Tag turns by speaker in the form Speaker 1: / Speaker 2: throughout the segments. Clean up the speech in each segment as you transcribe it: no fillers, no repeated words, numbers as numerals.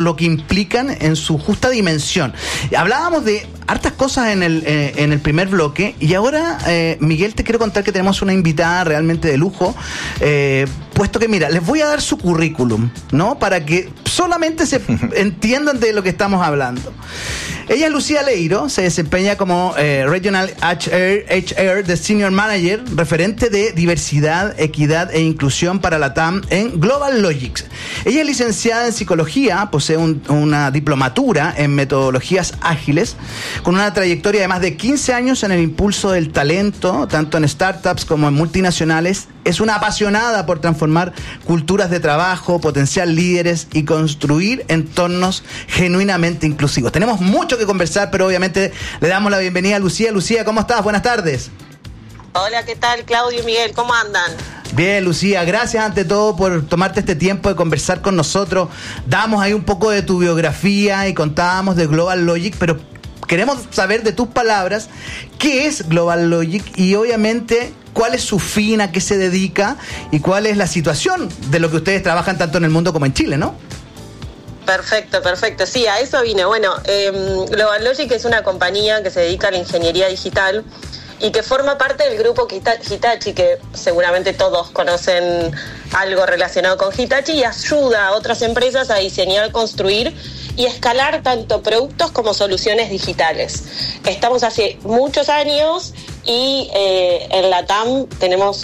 Speaker 1: lo que implican en su justa dimensión. Hablábamos de hartas cosas en el primer bloque y ahora, Miguel, te quiero contar que tenemos una invitada realmente de lujo, puesto que, mira, les voy a dar su currículum, ¿no? Para que solamente se entiendan de lo que estamos hablando. Ella es Lucía Leiro, se desempeña como Regional HR de Senior Manager, referente de diversidad, equidad e inclusión para la TAM en Global Logic. Ella es licenciada en psicología, posee una diplomatura en metodologías ágiles, con una trayectoria de más de 15 años en el impulso del talento, tanto en startups como en multinacionales. Es una apasionada por transformar culturas de trabajo, potenciar líderes y construir entornos genuinamente inclusivos. Tenemos mucho que conversar, pero obviamente le damos la bienvenida a Lucía. Lucía, ¿cómo estás? Buenas tardes.
Speaker 2: Hola, ¿qué tal, Claudio y Miguel? ¿Cómo andan?
Speaker 1: Bien, Lucía, gracias ante todo por tomarte este tiempo de conversar con nosotros. Damos ahí un poco de tu biografía y contábamos de Global Logic, pero queremos saber de tus palabras qué es Global Logic y obviamente cuál es su fin, a qué se dedica y cuál es la situación de lo que ustedes trabajan tanto en el mundo como en Chile, ¿no?
Speaker 2: Perfecto. Sí, a eso vine. Bueno, Global Logic es una compañía que se dedica a la ingeniería digital y que forma parte del grupo Hitachi, que seguramente todos conocen algo relacionado con Hitachi, y ayuda a otras empresas a diseñar, construir y escalar tanto productos como soluciones digitales. Estamos hace muchos años y en la TAM tenemos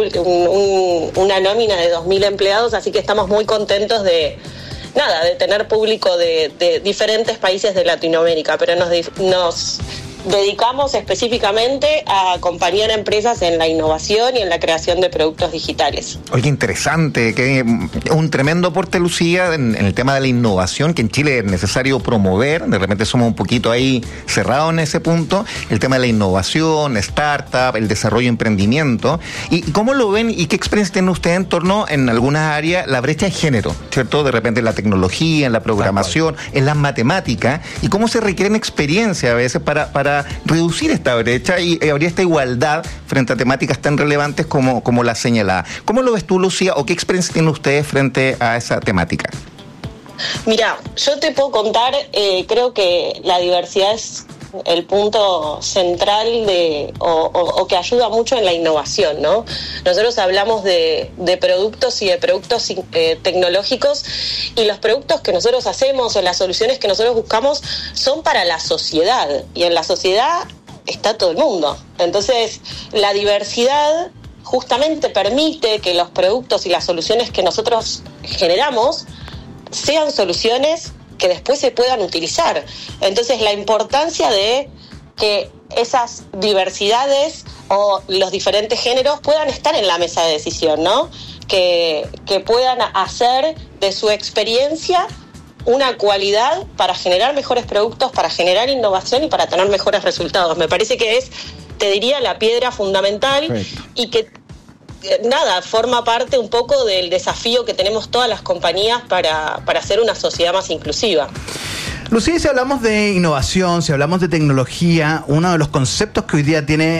Speaker 2: una nómina de 2.000 empleados, así que estamos muy contentos de tener público de diferentes países de Latinoamérica, pero nos dedicamos específicamente a acompañar a empresas en la innovación y en la creación de productos digitales.
Speaker 3: Oye, interesante, que un tremendo aporte, Lucía, en el tema de la innovación, que en Chile es necesario promover. De repente somos un poquito ahí cerrados en ese punto, el tema de la innovación, startup, el desarrollo de emprendimiento. ¿Y cómo lo ven y qué experiencia tienen ustedes en torno, en algunas áreas, la brecha de género, ¿cierto? De repente en la tecnología, en la programación, en las matemáticas, y cómo se requieren experiencia a veces para reducir esta brecha y abrir esta igualdad frente a temáticas tan relevantes como la señalada. ¿Cómo lo ves tú, Lucía, o qué experiencia tienen ustedes frente a esa temática?
Speaker 2: Mira, yo te puedo contar, creo que la diversidad es el punto central o que ayuda mucho en la innovación, ¿no? Nosotros hablamos de productos y de productos tecnológicos, y los productos que nosotros hacemos o las soluciones que nosotros buscamos son para la sociedad, y en la sociedad está todo el mundo. Entonces, la diversidad justamente permite que los productos y las soluciones que nosotros generamos sean soluciones que después se puedan utilizar. Entonces, la importancia de que esas diversidades o los diferentes géneros puedan estar en la mesa de decisión, ¿no? Que puedan hacer de su experiencia una cualidad para generar mejores productos, para generar innovación y para tener mejores resultados. Me parece que es, te diría, la piedra fundamental. Perfecto. Y que forma parte un poco del desafío que tenemos todas las compañías para hacer una sociedad más inclusiva.
Speaker 1: Lucía, si hablamos de innovación, si hablamos de tecnología, uno de los conceptos que hoy día tiene,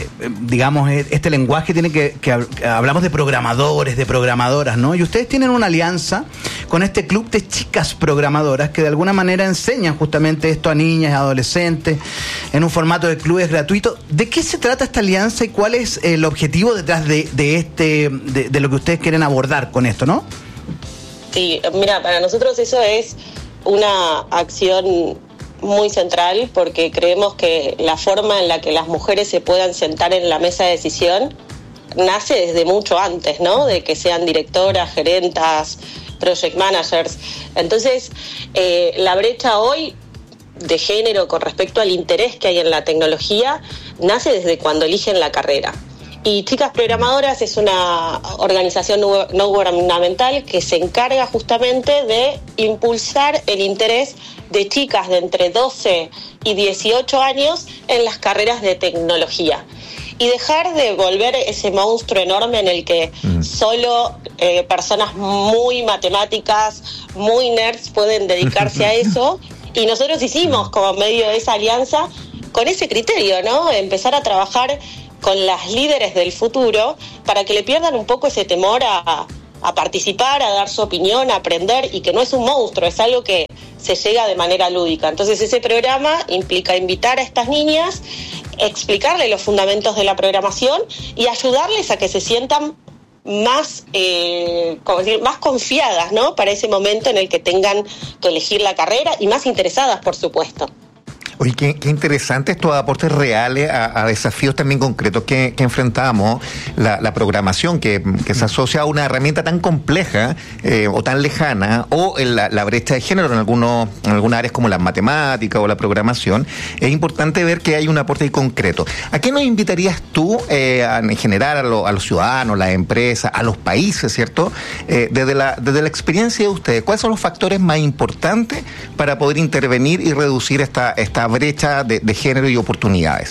Speaker 1: este lenguaje, tiene que hablamos de programadores, de programadoras, ¿no? Y ustedes tienen una alianza con este club de chicas programadoras que de alguna manera enseñan justamente esto a niñas y adolescentes en un formato de clubes gratuitos. ¿De qué se trata esta alianza y cuál es el objetivo detrás de lo que ustedes quieren abordar con esto, no?
Speaker 2: Sí, mira, para nosotros eso es una acción muy central, porque creemos que la forma en la que las mujeres se puedan sentar en la mesa de decisión nace desde mucho antes, ¿no? De que sean directoras, gerentas, project managers. Entonces, la brecha hoy de género con respecto al interés que hay en la tecnología nace desde cuando eligen la carrera. Y Chicas Programadoras es una organización no gubernamental que se encarga justamente de impulsar el interés de chicas de entre 12 y 18 años en las carreras de tecnología. Y dejar de volver ese monstruo enorme en el que solo personas muy matemáticas, muy nerds pueden dedicarse a eso. Y nosotros hicimos como medio de esa alianza con ese criterio, ¿no? Empezar a trabajar con las líderes del futuro para que le pierdan un poco ese temor a a participar, a dar su opinión, a aprender, y que no es un monstruo, es algo que se llega de manera lúdica. Entonces ese programa implica invitar a estas niñas, explicarles los fundamentos de la programación y ayudarles a que se sientan más, más confiadas, ¿no?, para ese momento en el que tengan que elegir la carrera, y más interesadas, por supuesto.
Speaker 3: Oye, qué interesante estos aportes reales a desafíos también concretos que enfrentamos. La programación que se asocia a una herramienta tan compleja o tan lejana, o la brecha de género en algunas áreas como las matemáticas o la programación. Es importante ver que hay un aporte ahí concreto. ¿A qué nos invitarías tú en general a los ciudadanos, las empresas, a los países, ¿cierto? Desde la experiencia de ustedes, ¿cuáles son los factores más importantes para poder intervenir y reducir esta brecha de género y oportunidades?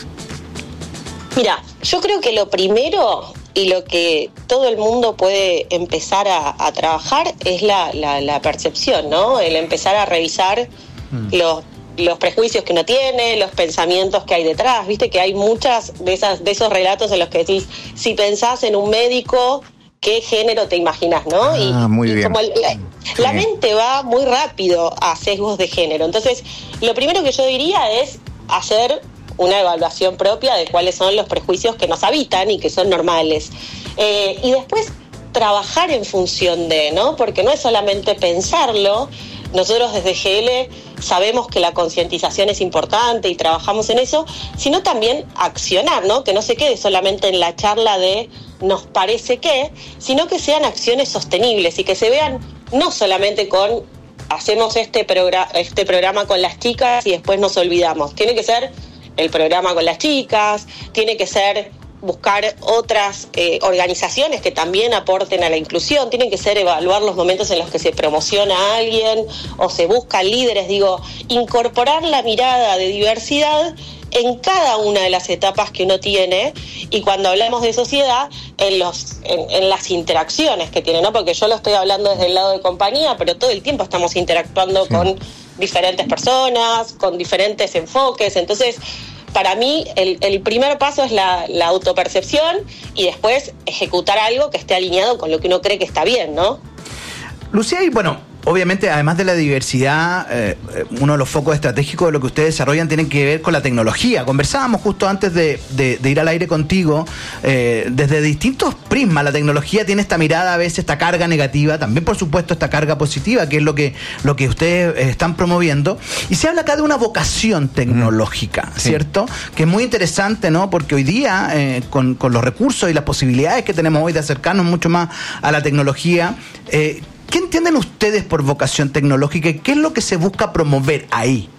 Speaker 2: Mira, yo creo que lo primero y lo que todo el mundo puede empezar a trabajar es la percepción, ¿no? El empezar a revisar los prejuicios que uno tiene, los pensamientos que hay detrás. Viste que hay muchas de esos relatos en los que decís, si pensás en un médico, ¿qué género te imaginas, no?
Speaker 3: Muy bien.
Speaker 2: Como la mente va muy rápido a sesgos de género. Entonces, lo primero que yo diría es hacer una evaluación propia de cuáles son los prejuicios que nos habitan y que son normales. Y después trabajar en función de, ¿no? Porque no es solamente pensarlo. Nosotros desde GL sabemos que la concientización es importante y trabajamos en eso, sino también accionar, ¿no? Que no se quede solamente en la charla de nos parece que, sino que sean acciones sostenibles y que se vean no solamente con hacemos este programa con las chicas y después nos olvidamos. Tiene que ser el programa con las chicas, tiene que ser buscar otras organizaciones que también aporten a la inclusión, tienen que ser evaluar los momentos en los que se promociona a alguien o se buscan líderes, incorporar la mirada de diversidad en cada una de las etapas que uno tiene, y cuando hablamos de sociedad, en las interacciones que tiene, ¿no? Porque yo lo estoy hablando desde el lado de compañía, pero todo el tiempo estamos interactuando con diferentes personas, con diferentes enfoques. Entonces, para mí, el primer paso es la autopercepción, y después ejecutar algo que esté alineado con lo que uno cree que está bien, ¿no?
Speaker 1: Lucía, y bueno, obviamente, además de la diversidad, uno de los focos estratégicos de lo que ustedes desarrollan tienen que ver con la tecnología. Conversábamos justo antes de ir al aire contigo, desde distintos prismas. La tecnología tiene esta mirada, a veces esta carga negativa, también por supuesto esta carga positiva, que es lo que ustedes están promoviendo. Y se habla acá de una vocación tecnológica, ¿cierto? Que es muy interesante, ¿no? Porque hoy día, con los recursos y las posibilidades que tenemos hoy de acercarnos mucho más a la tecnología, ¿qué entienden ustedes por vocación tecnológica y qué es lo que se busca promover ahí?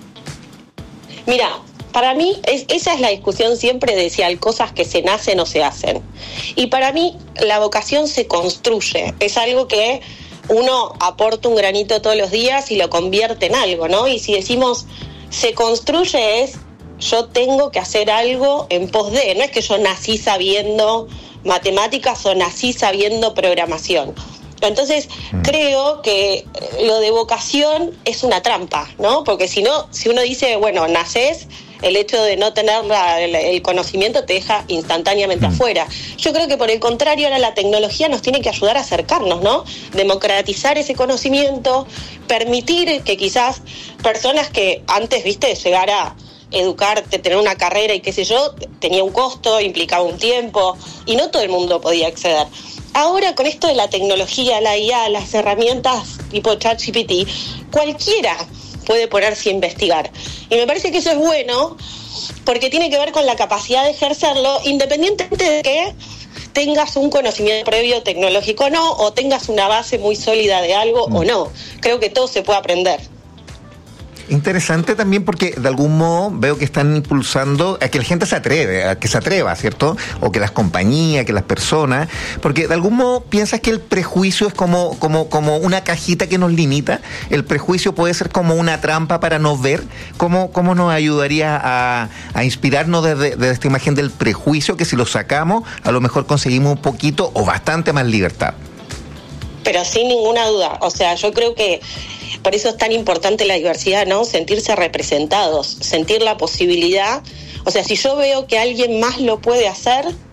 Speaker 2: Mira, para mí esa es la discusión siempre de si hay cosas que se nacen o se hacen. Y para mí la vocación se construye, es algo que uno aporta un granito todos los días y lo convierte en algo, ¿no? Y si decimos se construye es yo tengo que hacer algo en pos de, no es que yo nací sabiendo matemáticas o nací sabiendo programación. Entonces, creo que lo de vocación es una trampa, ¿no? Porque si uno dice, bueno, nacés, el hecho de no tener el conocimiento te deja instantáneamente afuera. Yo creo que por el contrario, ahora la tecnología nos tiene que ayudar a acercarnos, ¿no? Democratizar ese conocimiento, permitir que quizás personas que antes, llegar a educarte, tener una carrera y qué sé yo, tenía un costo, implicaba un tiempo, y no todo el mundo podía acceder. Ahora, con esto de la tecnología, la IA, las herramientas tipo ChatGPT, cualquiera puede ponerse a investigar. Y me parece que eso es bueno, porque tiene que ver con la capacidad de ejercerlo, independientemente de que tengas un conocimiento previo tecnológico o no, o tengas una base muy sólida de algo o no. Creo que todo se puede aprender.
Speaker 3: Interesante también porque de algún modo veo que están impulsando a que la gente se atreva, ¿cierto? O que las compañías, que las personas, porque de algún modo piensas que el prejuicio es como una cajita que nos limita. El prejuicio puede ser como una trampa para no ver. ¿Cómo nos ayudaría a inspirarnos desde esta imagen del prejuicio, que si lo sacamos a lo mejor conseguimos un poquito o bastante más libertad?
Speaker 2: Pero sin ninguna duda, o sea, yo creo que por eso es tan importante la diversidad, ¿no? Sentirse representados, sentir la posibilidad. O sea, si yo veo que alguien más lo puede hacer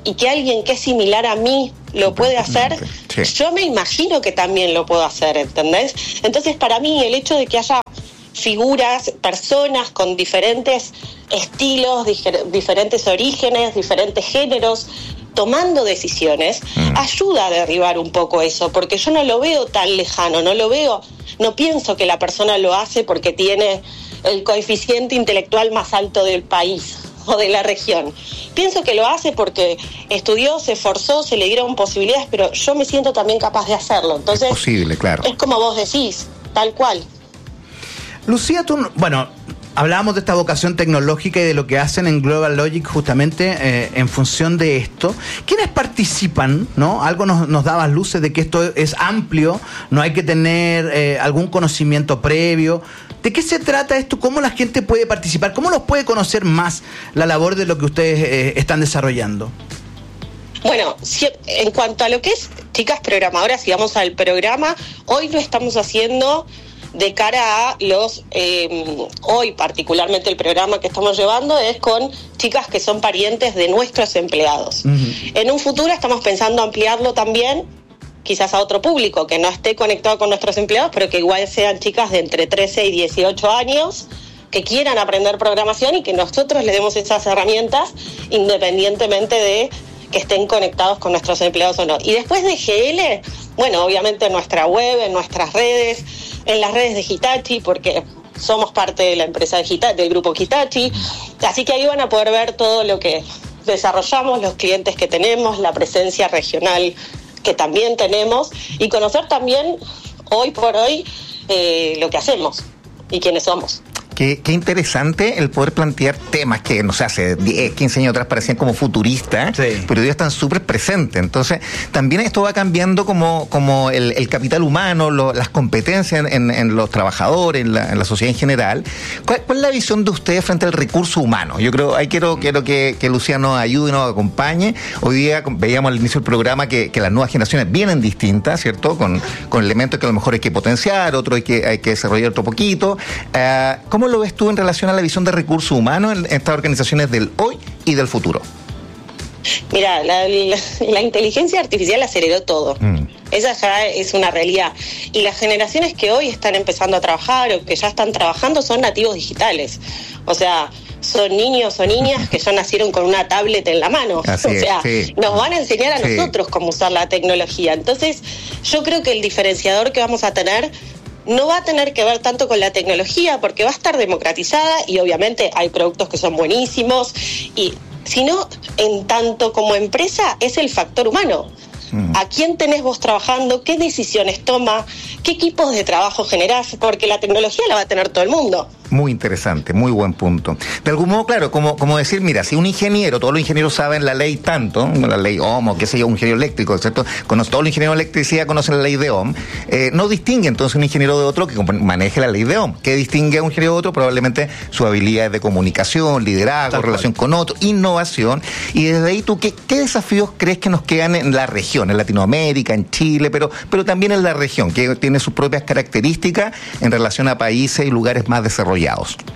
Speaker 2: y que alguien que es similar a mí lo puede hacer,
Speaker 3: sí.
Speaker 2: Yo me imagino que también lo puedo hacer, ¿entendés? Entonces, para mí, el hecho de que haya figuras, personas con diferentes estilos, diferentes orígenes, diferentes géneros, tomando decisiones, ayuda a derribar un poco eso, porque yo no lo veo tan lejano, no pienso que la persona lo hace porque tiene el coeficiente intelectual más alto del país o de la región. Pienso que lo hace porque estudió, se esforzó, se le dieron posibilidades, pero yo me siento también capaz de hacerlo. Entonces,
Speaker 3: es posible, claro.
Speaker 2: Es como vos decís, tal cual.
Speaker 1: Lucía, hablábamos de esta vocación tecnológica y de lo que hacen en Global Logic justamente en función de esto. ¿Quiénes participan? ¿No? Algo nos dabas luces de que esto es amplio, no hay que tener algún conocimiento previo. ¿De qué se trata esto? ¿Cómo la gente puede participar? ¿Cómo los puede conocer más la labor de lo que ustedes están desarrollando?
Speaker 2: Bueno, en cuanto a lo que es chicas programadoras, y vamos al programa, hoy lo estamos haciendo de cara a hoy particularmente el programa que estamos llevando es con chicas que son parientes de nuestros empleados. Uh-huh. En un futuro estamos pensando ampliarlo también, quizás a otro público que no esté conectado con nuestros empleados, pero que igual sean chicas de entre 13 y 18 años, que quieran aprender programación y que nosotros les demos esas herramientas independientemente de que estén conectados con nuestros empleados o no. Y después de GL, bueno, obviamente en nuestra web, en nuestras redes, en las redes de Hitachi, porque somos parte de la empresa de Hitachi, del grupo Hitachi, así que ahí van a poder ver todo lo que desarrollamos, los clientes que tenemos, la presencia regional que también tenemos, y conocer también, hoy por hoy, lo que hacemos y quiénes somos.
Speaker 3: Qué interesante el poder plantear temas que, no sé, hace 10, 15 años atrás parecían como futuristas, sí, pero hoy están súper presentes. Entonces, también esto va cambiando como el capital humano, las competencias en los trabajadores, en la sociedad en general. ¿Cuál es la visión de ustedes frente al recurso humano? Yo quiero que Lucía nos ayude y nos acompañe. Hoy día veíamos al inicio del programa que las nuevas generaciones vienen distintas, ¿cierto? Con elementos que a lo mejor hay que potenciar, otros hay que desarrollar otro poquito. ¿Cómo lo ves tú en relación a la visión de recursos humanos en estas organizaciones del hoy y del futuro?
Speaker 2: Mira, la inteligencia artificial aceleró todo. Esa ya es una realidad. Y las generaciones que hoy están empezando a trabajar o que ya están trabajando son nativos digitales. O sea, son niños o niñas que ya nacieron con una tablet en la mano.
Speaker 3: Así
Speaker 2: o sea,
Speaker 3: sí,
Speaker 2: nos van a enseñar a nosotros cómo usar la tecnología. Entonces, yo creo que el diferenciador que vamos a tener no va a tener que ver tanto con la tecnología, porque va a estar democratizada y obviamente hay productos que son buenísimos, sino en tanto como empresa es el factor humano. ¿A quién tenés vos trabajando? ¿Qué decisiones toma? ¿Qué equipos de trabajo generás? Porque la tecnología la va a tener todo el mundo.
Speaker 3: Muy interesante, muy buen punto. De algún modo, claro, como decir, mira, si un ingeniero, todos los ingenieros saben la ley tanto, la ley Ohm, o qué sé yo, un ingeniero eléctrico, ¿cierto? Todos los ingenieros de electricidad conocen la ley de Ohm, no distingue entonces un ingeniero de otro que maneje la ley de Ohm. ¿Qué distingue a un ingeniero de otro? Probablemente su habilidad de comunicación, liderazgo, relación con otro, innovación. Y desde ahí, ¿tú qué desafíos crees que nos quedan en la región, en Latinoamérica, en Chile, pero también en la región, que tiene sus propias características en relación a países y lugares más desarrollados?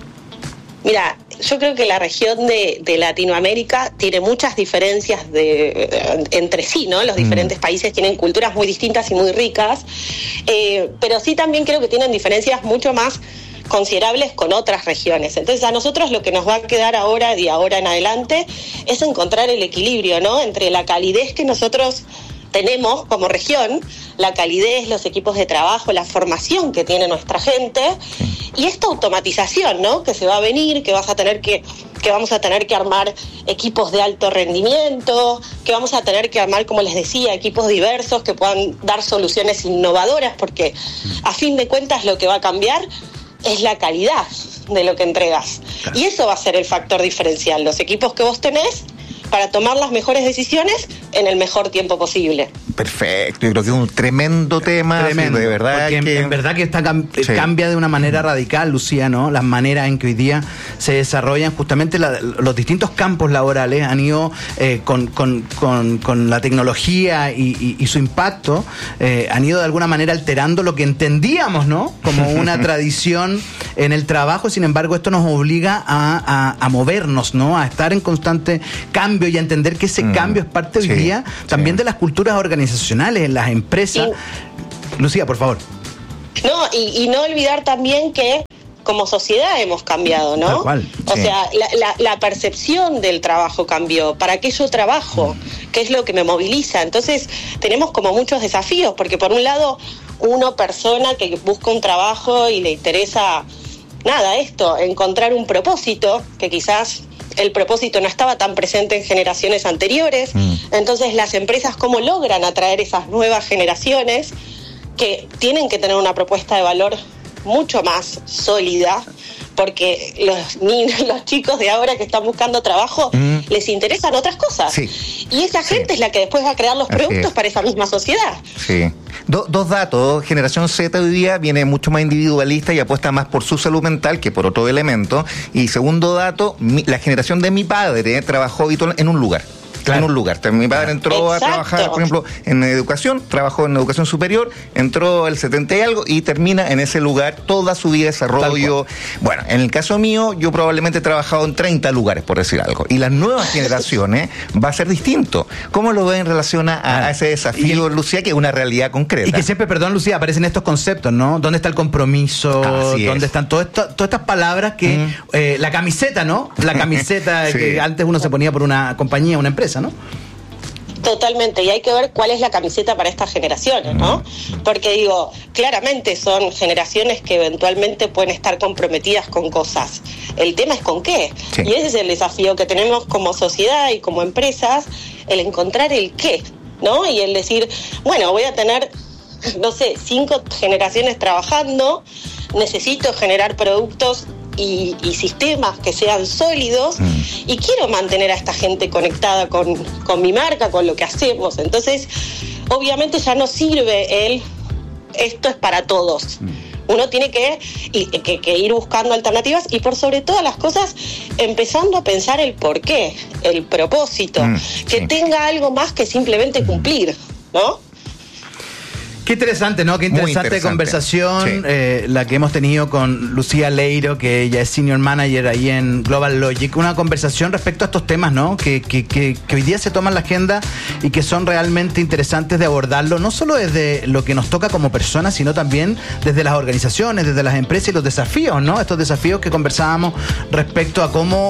Speaker 2: Mira, yo creo que la región de Latinoamérica tiene muchas diferencias entre sí, ¿no? Los diferentes países tienen culturas muy distintas y muy ricas, pero sí también creo que tienen diferencias mucho más considerables con otras regiones. Entonces, a nosotros lo que nos va a quedar ahora, de ahora en adelante, es encontrar el equilibrio, ¿no? Entre la calidez que nosotros tenemos como región, la calidez, los equipos de trabajo, la formación que tiene nuestra gente y esta automatización, ¿no? Que se va a venir, que vamos a tener que armar equipos de alto rendimiento, que vamos a tener que armar, como les decía, equipos diversos que puedan dar soluciones innovadoras, porque a fin de cuentas lo que va a cambiar es la calidad de lo que entregas. Y eso va a ser el factor diferencial, los equipos que vos tenés para tomar las mejores decisiones en el mejor tiempo posible.
Speaker 3: Perfecto, yo creo que es un tremendo tema.
Speaker 1: Tremendo,
Speaker 3: de verdad
Speaker 1: porque en verdad que cambia de una manera radical, Lucía, ¿no? Las maneras en que hoy día se desarrollan justamente los distintos campos laborales han ido con la tecnología y su impacto, han ido de alguna manera alterando lo que entendíamos, ¿no? Como una tradición en el trabajo. Sin embargo, esto nos obliga a movernos, ¿no? A estar en constante cambio y a entender que ese cambio es parte hoy día también de las culturas organizacionales en las empresas. Lucía, por favor.
Speaker 2: No, y no olvidar también que como sociedad hemos cambiado, ¿no?
Speaker 1: Tal cual.
Speaker 2: O sea, la percepción del trabajo cambió. ¿Para qué yo trabajo? ¿Qué es lo que me moviliza? Entonces, tenemos como muchos desafíos, porque por un lado, persona que busca un trabajo y le interesa, encontrar un propósito, que quizás el propósito no estaba tan presente en generaciones anteriores. Entonces, las empresas, ¿cómo logran atraer esas nuevas generaciones que tienen que tener una propuesta de valor mucho más sólida, porque los chicos de ahora que están buscando trabajo les interesan otras cosas? Y esa gente es la que después va a crear los productos para esa misma sociedad.
Speaker 3: Dos datos. Generación Z hoy día viene mucho más individualista y apuesta más por su salud mental que por otro elemento. Y segundo dato, la generación de mi padre trabajó habitual en un lugar. En un lugar. Mi padre entró a trabajar, por ejemplo, en educación, trabajó en educación superior, entró al 70 y algo y termina en ese lugar toda su vida de desarrollo. Bueno, en el caso mío, yo probablemente he trabajado en 30 lugares, por decir algo. Y las nuevas generaciones va a ser distinto. ¿Cómo lo ven en relación a ese desafío, Lucía, que es una realidad concreta?
Speaker 1: Y que siempre, perdón, Lucía, aparecen estos conceptos, ¿no? ¿Dónde está el compromiso? ¿Dónde están todas estas palabras que... la camiseta, ¿no? La camiseta que antes uno se ponía por una compañía, una empresa, ¿no?
Speaker 2: Totalmente, y hay que ver cuál es la camiseta para estas generaciones, ¿no? Porque claramente son generaciones que eventualmente pueden estar comprometidas con cosas. El tema es con qué. Y ese es el desafío que tenemos como sociedad y como empresas, el encontrar el qué, ¿no? Y el decir, bueno, voy a tener, 5 generaciones trabajando, necesito generar productos y sistemas que sean sólidos y quiero mantener a esta gente conectada con mi marca, con lo que hacemos. Entonces, obviamente ya no sirve esto es para todos. Uno tiene que ir buscando alternativas y por sobre todas las cosas empezando a pensar el porqué, el propósito, que tenga algo más que simplemente cumplir, ¿no?
Speaker 1: Qué interesante, ¿no? Qué interesante conversación la que hemos tenido con Lucía Leiro, que ella es Senior Manager ahí en Global Logic. Una conversación respecto a estos temas, ¿no? Que hoy día se toman la agenda y que son realmente interesantes de abordarlo, no solo desde lo que nos toca como personas, sino también desde las organizaciones, desde las empresas y los desafíos, ¿no? Estos desafíos que conversábamos respecto a cómo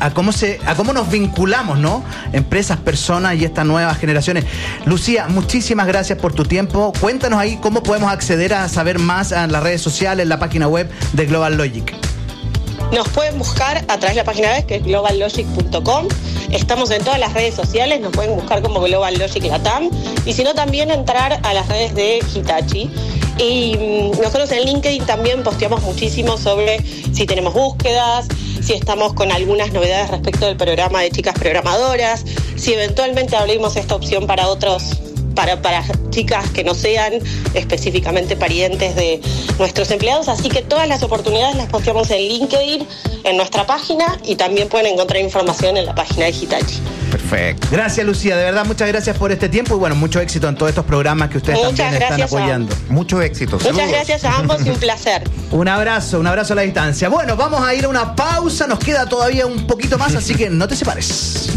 Speaker 1: nos vinculamos, ¿no? Empresas, personas y estas nuevas generaciones. Lucía, muchísimas gracias por tu tiempo. Cuéntanos ahí cómo podemos acceder a saber más en las redes sociales, en la página web de Global Logic.
Speaker 2: Nos pueden buscar a través de la página web, que es globallogic.com. Estamos en todas las redes sociales, nos pueden buscar como Global Logic Latam. Y si no, también entrar a las redes de Hitachi. Y nosotros en LinkedIn también posteamos muchísimo sobre si tenemos búsquedas, si estamos con algunas novedades respecto del programa de chicas programadoras, si eventualmente abrimos esta opción para otros, para chicas que no sean específicamente parientes de nuestros empleados. Así que todas las oportunidades las posteamos en LinkedIn, en nuestra página, y también pueden encontrar información en la página de Hitachi.
Speaker 3: Perfecto.
Speaker 1: Gracias, Lucía, de verdad, muchas gracias por este tiempo y bueno, mucho éxito en todos estos programas que ustedes también están apoyando.
Speaker 3: Mucho éxito.
Speaker 2: Muchas gracias a ambos y un placer.
Speaker 1: Un abrazo a la distancia. Bueno, vamos a ir a una pausa, nos queda todavía un poquito más, así que no te separes.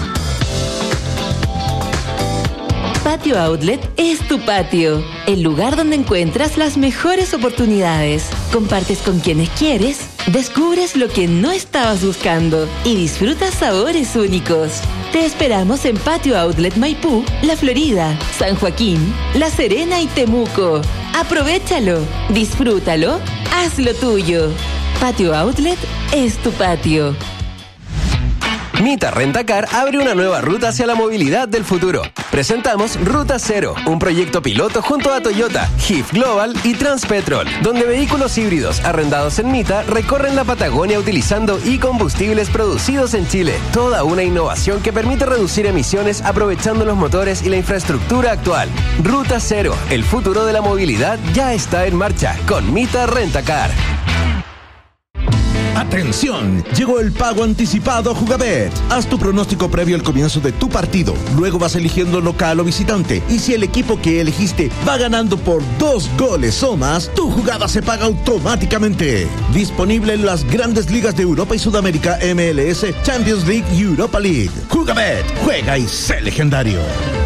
Speaker 4: Patio Outlet es tu patio, el lugar donde encuentras las mejores oportunidades, compartes con quienes quieres, descubres lo que no estabas buscando y disfrutas sabores únicos. Te esperamos en Patio Outlet Maipú, La Florida, San Joaquín, La Serena y Temuco. Aprovéchalo, disfrútalo, hazlo tuyo. Patio Outlet es tu patio.
Speaker 5: Mita Rentacar abre una nueva ruta hacia la movilidad del futuro. Presentamos Ruta Cero, un proyecto piloto junto a Toyota, HIF Global y Transpetrol, donde vehículos híbridos arrendados en Mita recorren la Patagonia utilizando e-combustibles producidos en Chile. Toda una innovación que permite reducir emisiones aprovechando los motores y la infraestructura actual. Ruta Cero, el futuro de la movilidad ya está en marcha con Mita Rentacar.
Speaker 6: ¡Atención! Llegó el pago anticipado Jugabet. Haz tu pronóstico previo al comienzo de tu partido. Luego vas eligiendo local o visitante. Y si el equipo que elegiste va ganando por 2 goles o más, tu jugada se paga automáticamente. Disponible en las grandes ligas de Europa y Sudamérica, MLS, Champions League y Europa League. Jugabet, juega y sé legendario.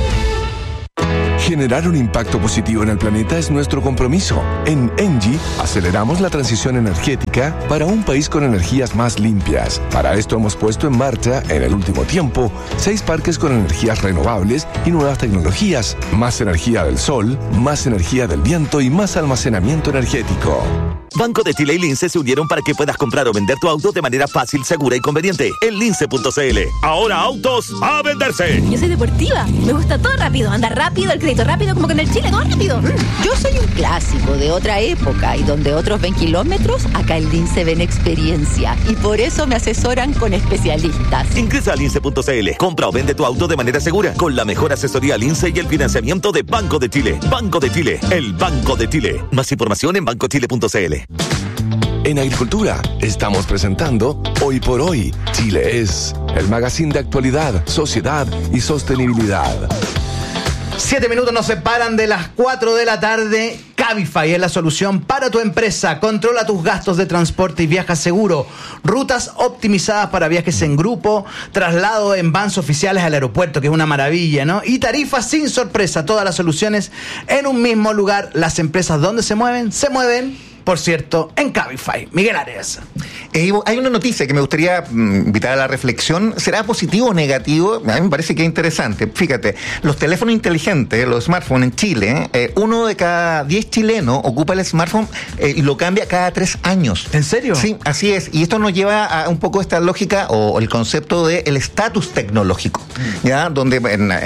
Speaker 7: Generar un impacto positivo en el planeta es nuestro compromiso. En ENGIE aceleramos la transición energética para un país con energías más limpias. Para esto hemos puesto en marcha, en el último tiempo, 6 parques con energías renovables y nuevas tecnologías. Más energía del sol, más energía del viento y más almacenamiento energético.
Speaker 8: Banco de Chile y Lince se unieron para que puedas comprar o vender tu auto de manera fácil, segura y conveniente. En lince.cl. Ahora autos a venderse.
Speaker 9: Yo soy deportiva. Me gusta todo rápido. Andar rápido, el crédito rápido, como que en el Chile todo rápido.
Speaker 10: Yo soy un clásico de otra época y donde otros ven kilómetros, acá en Lince ven experiencia. Y por eso me asesoran con especialistas.
Speaker 8: Ingresa a lince.cl. Compra o vende tu auto de manera segura con la mejor asesoría Lince y el financiamiento de Banco de Chile. Banco de Chile, el Banco de Chile. Más información en bancochile.cl.
Speaker 7: En Agricultura estamos presentando Hoy por Hoy, Chile es, el magazine de actualidad, sociedad y sostenibilidad.
Speaker 1: 7 minutos nos separan de las 4 de la tarde. Cabify es la solución para tu empresa. Controla tus gastos de transporte y viaja seguro. Rutas optimizadas para viajes en grupo, traslado en vans oficiales al aeropuerto, que es una maravilla, ¿no? Y tarifas sin sorpresa. Todas las soluciones en un mismo lugar. Las empresas donde se mueven, por cierto, en Cabify. Miguel Arias.
Speaker 3: Hay una noticia que me gustaría invitar a la reflexión. ¿Será positivo o negativo? A mí me parece que es interesante. Fíjate, los teléfonos inteligentes, los smartphones en Chile, 1 de cada 10 chilenos ocupa el smartphone y lo cambia cada 3 años.
Speaker 1: ¿En serio?
Speaker 3: Sí, así es. Y esto nos lleva a un poco esta lógica o el concepto del estatus tecnológico, ¿ya? Donde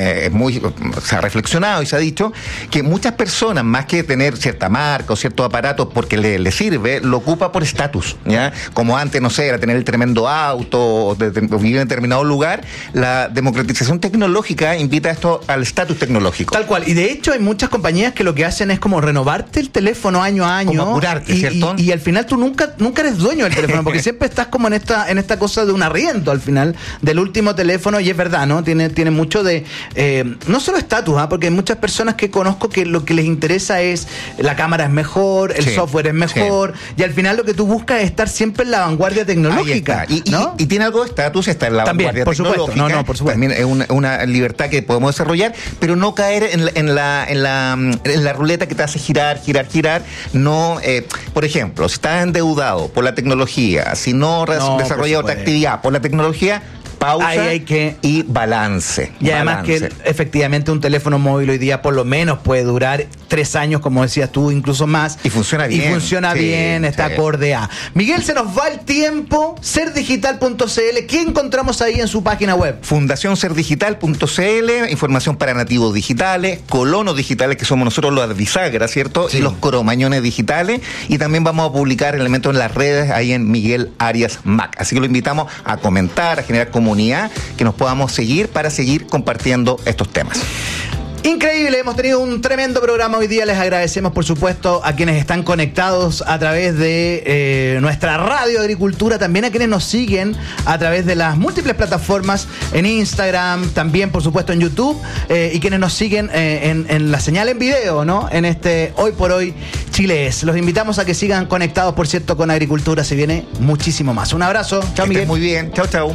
Speaker 3: se ha reflexionado y se ha dicho que muchas personas, más que tener cierta marca o cierto aparato porque le sirve, lo ocupa por estatus, ¿ya? Como antes, no sé, era tener el tremendo auto o vivir en determinado lugar. La democratización tecnológica invita a esto al estatus tecnológico.
Speaker 1: Tal cual. Y de hecho hay muchas compañías que lo que hacen es como renovarte el teléfono año a año.
Speaker 3: Como apurarte, ¿cierto?
Speaker 1: Y al final tú nunca eres dueño del teléfono, porque siempre estás como en esta cosa de un arriendo al final del último teléfono. Y es verdad, ¿no? Tiene mucho de no solo estatus, porque hay muchas personas que conozco que lo que les interesa es la cámara es mejor, el software es mejor, y al final lo que tú buscas es estar siempre en la vanguardia tecnológica.
Speaker 3: ¿No? Y tiene algo de estatus, está en la vanguardia tecnológica.
Speaker 1: No, por supuesto.
Speaker 3: También es una libertad que podemos desarrollar, pero no caer en la ruleta que te hace girar. No, por ejemplo, si estás endeudado por la tecnología, si no desarrollas otra actividad por la tecnología, pausa y balance.
Speaker 1: Y además que efectivamente un teléfono móvil hoy día por lo menos puede durar 3 años, como decías tú, incluso más.
Speaker 3: Y funciona bien.
Speaker 1: Está acorde a. Miguel, se nos va el tiempo. Serdigital.cl. ¿Qué encontramos ahí en su página web?
Speaker 3: Fundacionserdigital.cl, información para nativos digitales, colonos digitales, que somos nosotros los bisagra, ¿cierto? Sí. Y los cromañones digitales. Y también vamos a publicar elementos en las redes, ahí en Miguel Arias Mac. Así que lo invitamos a comentar, a generar comunidad, que nos podamos seguir para seguir compartiendo estos temas.
Speaker 1: Increíble, hemos tenido un tremendo programa hoy día. Les agradecemos, por supuesto, a quienes están conectados a través de nuestra radio Agricultura, también a quienes nos siguen a través de las múltiples plataformas en Instagram, también, por supuesto, en YouTube, y quienes nos siguen en la señal en video, ¿no? En este Hoy por Hoy Chile es. Los invitamos a que sigan conectados, por cierto, con Agricultura. Se viene muchísimo más. Un abrazo. Chao, Miguel.
Speaker 3: Muy bien. Chao.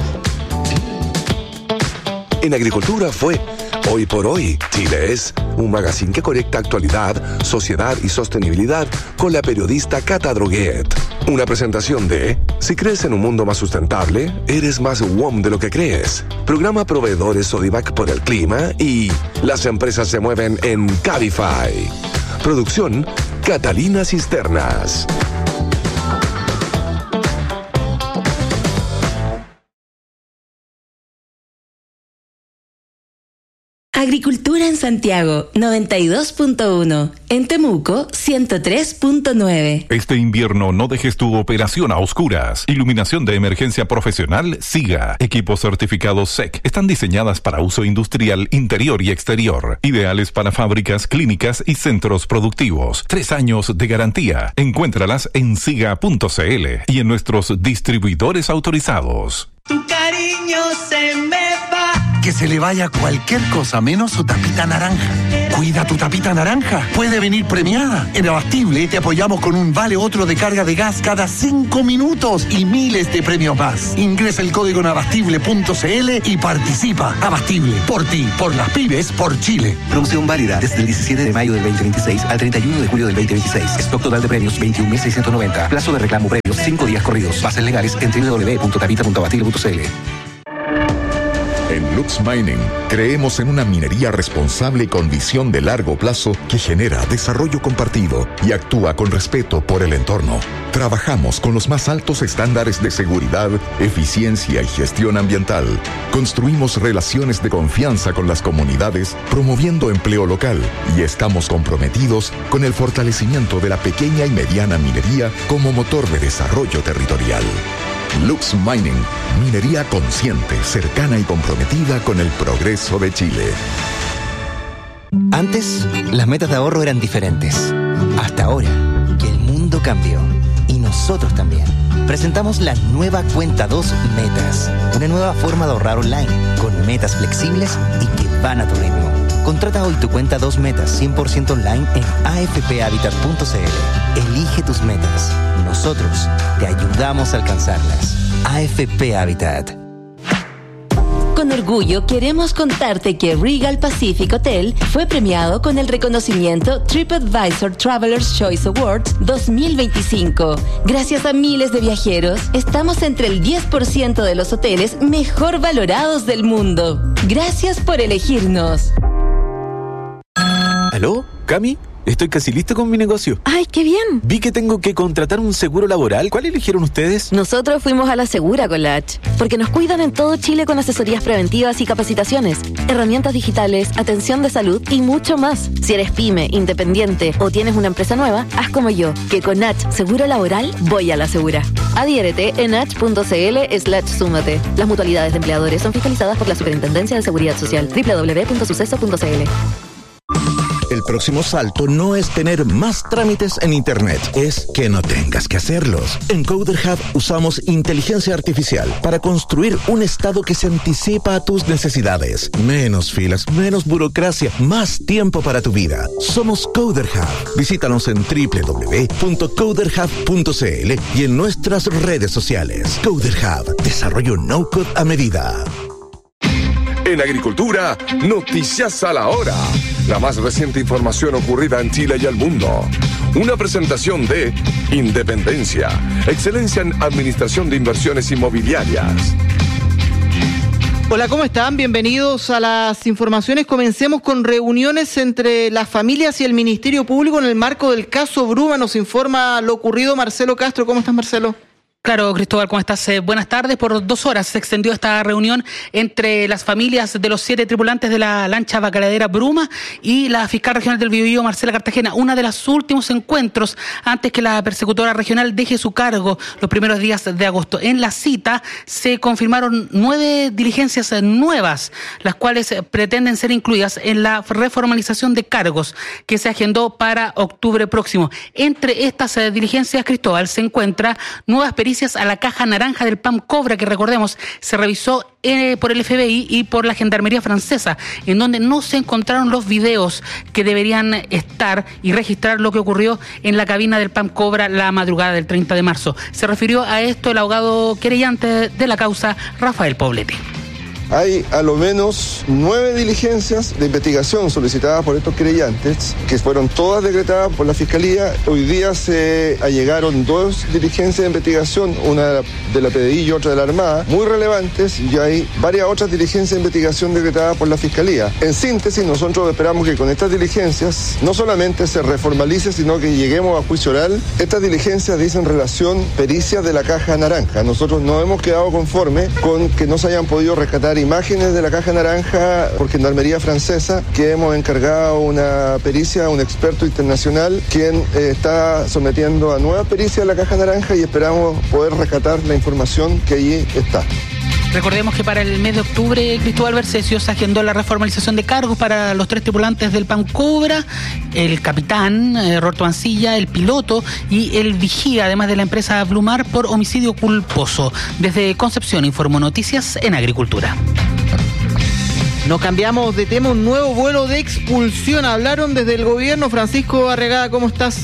Speaker 7: En Agricultura fue Hoy por Hoy, Chile es, un magazine que conecta actualidad, sociedad y sostenibilidad con la periodista Cata Droguet. Una presentación de Si crees en un mundo más sustentable, eres más WOM de lo que crees. Programa Proveedores Sodivac por el clima y Las empresas se mueven en Cabify. Producción Catalina Cisternas.
Speaker 4: Agricultura en Santiago, 92.1. En Temuco, 103.9.
Speaker 11: Este invierno no dejes tu operación a oscuras. Iluminación de emergencia profesional SIGA. Equipos certificados SEC. Están diseñadas para uso industrial interior y exterior. Ideales para fábricas, clínicas y centros productivos. 3 años de garantía. Encuéntralas en siga.cl y en nuestros distribuidores autorizados.
Speaker 12: Tu cariño se me va.
Speaker 13: Que se le vaya cualquier cosa menos su tapita naranja. Cuida tu tapita naranja. Puede venir premiada. En Abastible te apoyamos con un vale otro de carga de gas cada 5 minutos y miles de premios más. Ingresa el código en abastible.cl y participa. Abastible, por ti, por las pymes, por Chile.
Speaker 14: Promoción válida desde el 17 de mayo del 2026 al 31 de julio del 2026. Stock total de premios 21.690. Plazo de reclamo premios 5 días corridos. Bases legales en www.tapita.abastible.cl.
Speaker 15: En Lux Mining creemos en una minería responsable con visión de largo plazo que genera desarrollo compartido y actúa con respeto por el entorno. Trabajamos con los más altos estándares de seguridad, eficiencia y gestión ambiental. Construimos relaciones de confianza con las comunidades, promoviendo empleo local, y estamos comprometidos con el fortalecimiento de la pequeña y mediana minería como motor de desarrollo territorial. Lux Mining, minería consciente, cercana y comprometida con el progreso de Chile.
Speaker 16: Antes, las metas de ahorro eran diferentes. Hasta ahora, que el mundo cambió. Y nosotros también. Presentamos la nueva Cuenta 2 Metas. Una nueva forma de ahorrar online, con metas flexibles y que van a tu ritmo. Contrata hoy tu Cuenta 2 Metas 100% online en afphabitat.cl. Elige tus metas. Nosotros te ayudamos a alcanzarlas. AFP Habitat.
Speaker 4: Con orgullo queremos contarte que Regal Pacific Hotel fue premiado con el reconocimiento TripAdvisor Traveler's Choice Awards 2025. Gracias a miles de viajeros, estamos entre el 10% de los hoteles mejor valorados del mundo. Gracias por elegirnos.
Speaker 17: ¿Aló? ¿Cami? Estoy casi listo con mi negocio.
Speaker 9: ¡Ay, qué bien!
Speaker 17: Vi que tengo que contratar un seguro laboral. ¿Cuál eligieron ustedes?
Speaker 9: Nosotros fuimos a la Segura con la H, porque nos cuidan en todo Chile con asesorías preventivas y capacitaciones, herramientas digitales, atención de salud y mucho más. Si eres pyme, independiente o tienes una empresa nueva, haz como yo, que con H Seguro Laboral voy a la Segura. Adhiérete en h.cl/súmate. Las mutualidades de empleadores son fiscalizadas por la Superintendencia de Seguridad Social. www.suceso.cl.
Speaker 6: El próximo salto no es tener más trámites en Internet, es que no tengas que hacerlos. En Coder Hub usamos inteligencia artificial para construir un estado que se anticipa a tus necesidades. Menos filas, menos burocracia, más tiempo para tu vida. Somos Coder Hub. Visítanos en www.coderhub.cl y en nuestras redes sociales. Coder Hub, desarrollo no-code a medida.
Speaker 7: En Agricultura, Noticias a la Hora. La más reciente información ocurrida en Chile y el mundo. Una presentación de Independencia, excelencia en administración de inversiones inmobiliarias.
Speaker 18: Hola, ¿cómo están? Bienvenidos a las informaciones. Comencemos con reuniones entre las familias y el Ministerio Público en el marco del caso Bruma. Nos informa lo ocurrido Marcelo Castro. ¿Cómo estás, Marcelo?
Speaker 19: Claro, Cristóbal, ¿cómo estás? Buenas tardes. Por 2 horas se extendió esta reunión entre las familias de los 7 tripulantes de la lancha bacaladera Bruma y la fiscal regional del Biobío, Marcela Cartagena. Uno de los últimos encuentros antes que la persecutora regional deje su cargo los primeros días de agosto. En la cita se confirmaron 9 diligencias nuevas, las cuales pretenden ser incluidas en la reformalización de cargos que se agendó para octubre próximo. Entre estas diligencias, Cristóbal, se encuentra nuevas pericias a la caja naranja del PAM Cobra, que recordemos se revisó por el FBI y por la Gendarmería francesa, en donde no se encontraron los videos que deberían estar y registrar lo que ocurrió en la cabina del PAM Cobra la madrugada del 30 de marzo. Se refirió a esto el abogado querellante de la causa, Rafael Poblete.
Speaker 20: Hay a lo menos 9 diligencias de investigación solicitadas por estos querellantes, que fueron todas decretadas por la Fiscalía. Hoy día se allegaron 2 diligencias de investigación, una de la PDI y otra de la Armada, muy relevantes, y hay varias otras diligencias de investigación decretadas por la Fiscalía. En síntesis, nosotros esperamos que con estas diligencias no solamente se reformalice, sino que lleguemos a juicio oral. Estas diligencias dicen relación pericias de la caja naranja. Nosotros no hemos quedado conformes con que no se hayan podido rescatar imágenes de la caja naranja por Gendarmería Francesa, que hemos encargado una pericia a un experto internacional, quien está sometiendo a nueva pericia la caja naranja y esperamos poder rescatar la información que allí está.
Speaker 19: Recordemos que para el mes de octubre Cristóbal Bercesio se agendó la reformalización de cargos para los 3 tripulantes del Pancobra, el capitán Roberto Mancilla, el piloto y el vigía, además de la empresa Blumar, por homicidio culposo. Desde Concepción informó Noticias en Agricultura.
Speaker 18: Nos cambiamos de tema, un nuevo vuelo de expulsión. Hablaron desde el gobierno. Francisco Barregada, ¿cómo estás?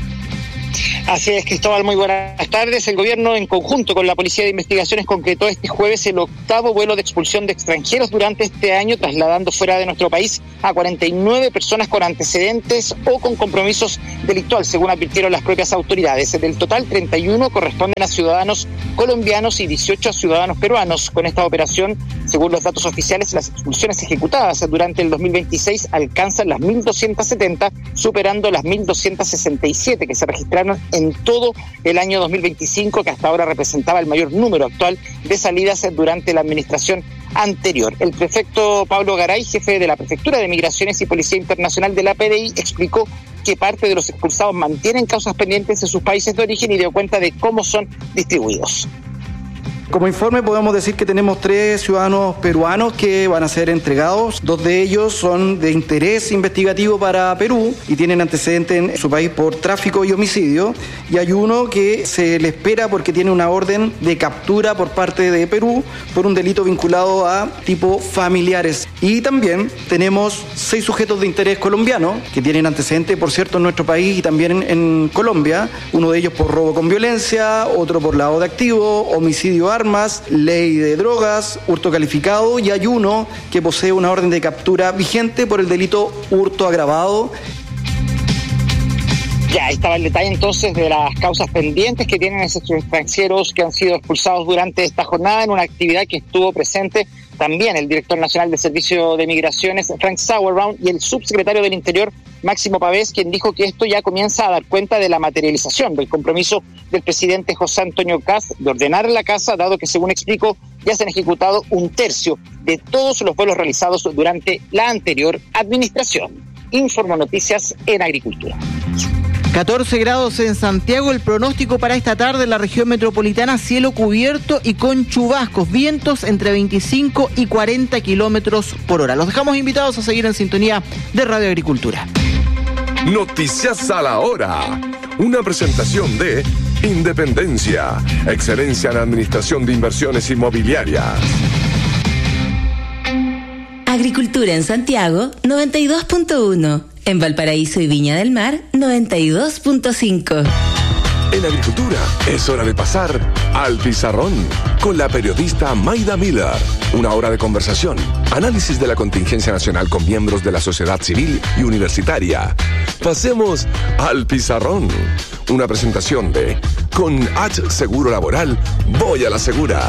Speaker 21: Así es, Cristóbal, muy buenas tardes. El gobierno, en conjunto con la Policía de Investigaciones, concretó este jueves el 8º vuelo de expulsión de extranjeros durante este año, trasladando fuera de nuestro país a 49 personas con antecedentes o con compromisos delictuales, según advirtieron las propias autoridades. Del total, 31 corresponden a ciudadanos colombianos y 18 a ciudadanos peruanos. Con esta operación, según los datos oficiales, las expulsiones ejecutadas durante el 2026 alcanzan las 1.270, superando las 1.267 que se registraron en todo el año 2025, que hasta ahora representaba el mayor número actual de salidas durante la administración anterior. El prefecto Pablo Garay, jefe de la Prefectura de Migraciones y Policía Internacional de la PDI, explicó que parte de los expulsados mantienen causas pendientes en sus países de origen y dio cuenta de cómo son distribuidos.
Speaker 22: Como informe podemos decir que tenemos 3 ciudadanos peruanos que van a ser entregados. 2 de ellos son de interés investigativo para Perú y tienen antecedentes en su país por tráfico y homicidio. Y hay uno que se le espera porque tiene una orden de captura por parte de Perú por un delito vinculado a tipo familiares. Y también tenemos 6 sujetos de interés colombiano que tienen antecedentes, por cierto, en nuestro país y también en Colombia. Uno de ellos por robo con violencia, otro por lavado de activos, homicidio armas, ley de drogas, hurto calificado, y hay uno que posee una orden de captura vigente por el delito hurto agravado.
Speaker 21: Ya, ahí estaba el detalle entonces de las causas pendientes que tienen esos extranjeros que han sido expulsados durante esta jornada, en una actividad que estuvo presente también el director nacional de Servicio de Migraciones, Frank Sauerbraun, y el subsecretario del Interior, Máximo Pavés, quien dijo que esto ya comienza a dar cuenta de la materialización del compromiso del presidente José Antonio Kast de ordenar la casa, dado que, según explicó, ya se han ejecutado 1/3 de todos los vuelos realizados durante la anterior administración. Informo Noticias en Agricultura.
Speaker 18: 14 grados en Santiago, el pronóstico para esta tarde en la región metropolitana, cielo cubierto y con chubascos, vientos entre 25 y 40 kilómetros por hora. Los dejamos invitados a seguir en sintonía de Radio Agricultura.
Speaker 7: Noticias a la hora. Una presentación de Independencia, excelencia en administración de inversiones inmobiliarias.
Speaker 4: Agricultura en Santiago, 92.1. En Valparaíso y Viña del Mar, 92.5.
Speaker 7: En Agricultura es hora de pasar al pizarrón con la periodista Maida Miller. Una hora de conversación, análisis de la contingencia nacional con miembros de la sociedad civil y universitaria. Pasemos al pizarrón. Una presentación de Con H Seguro Laboral, voy a la segura.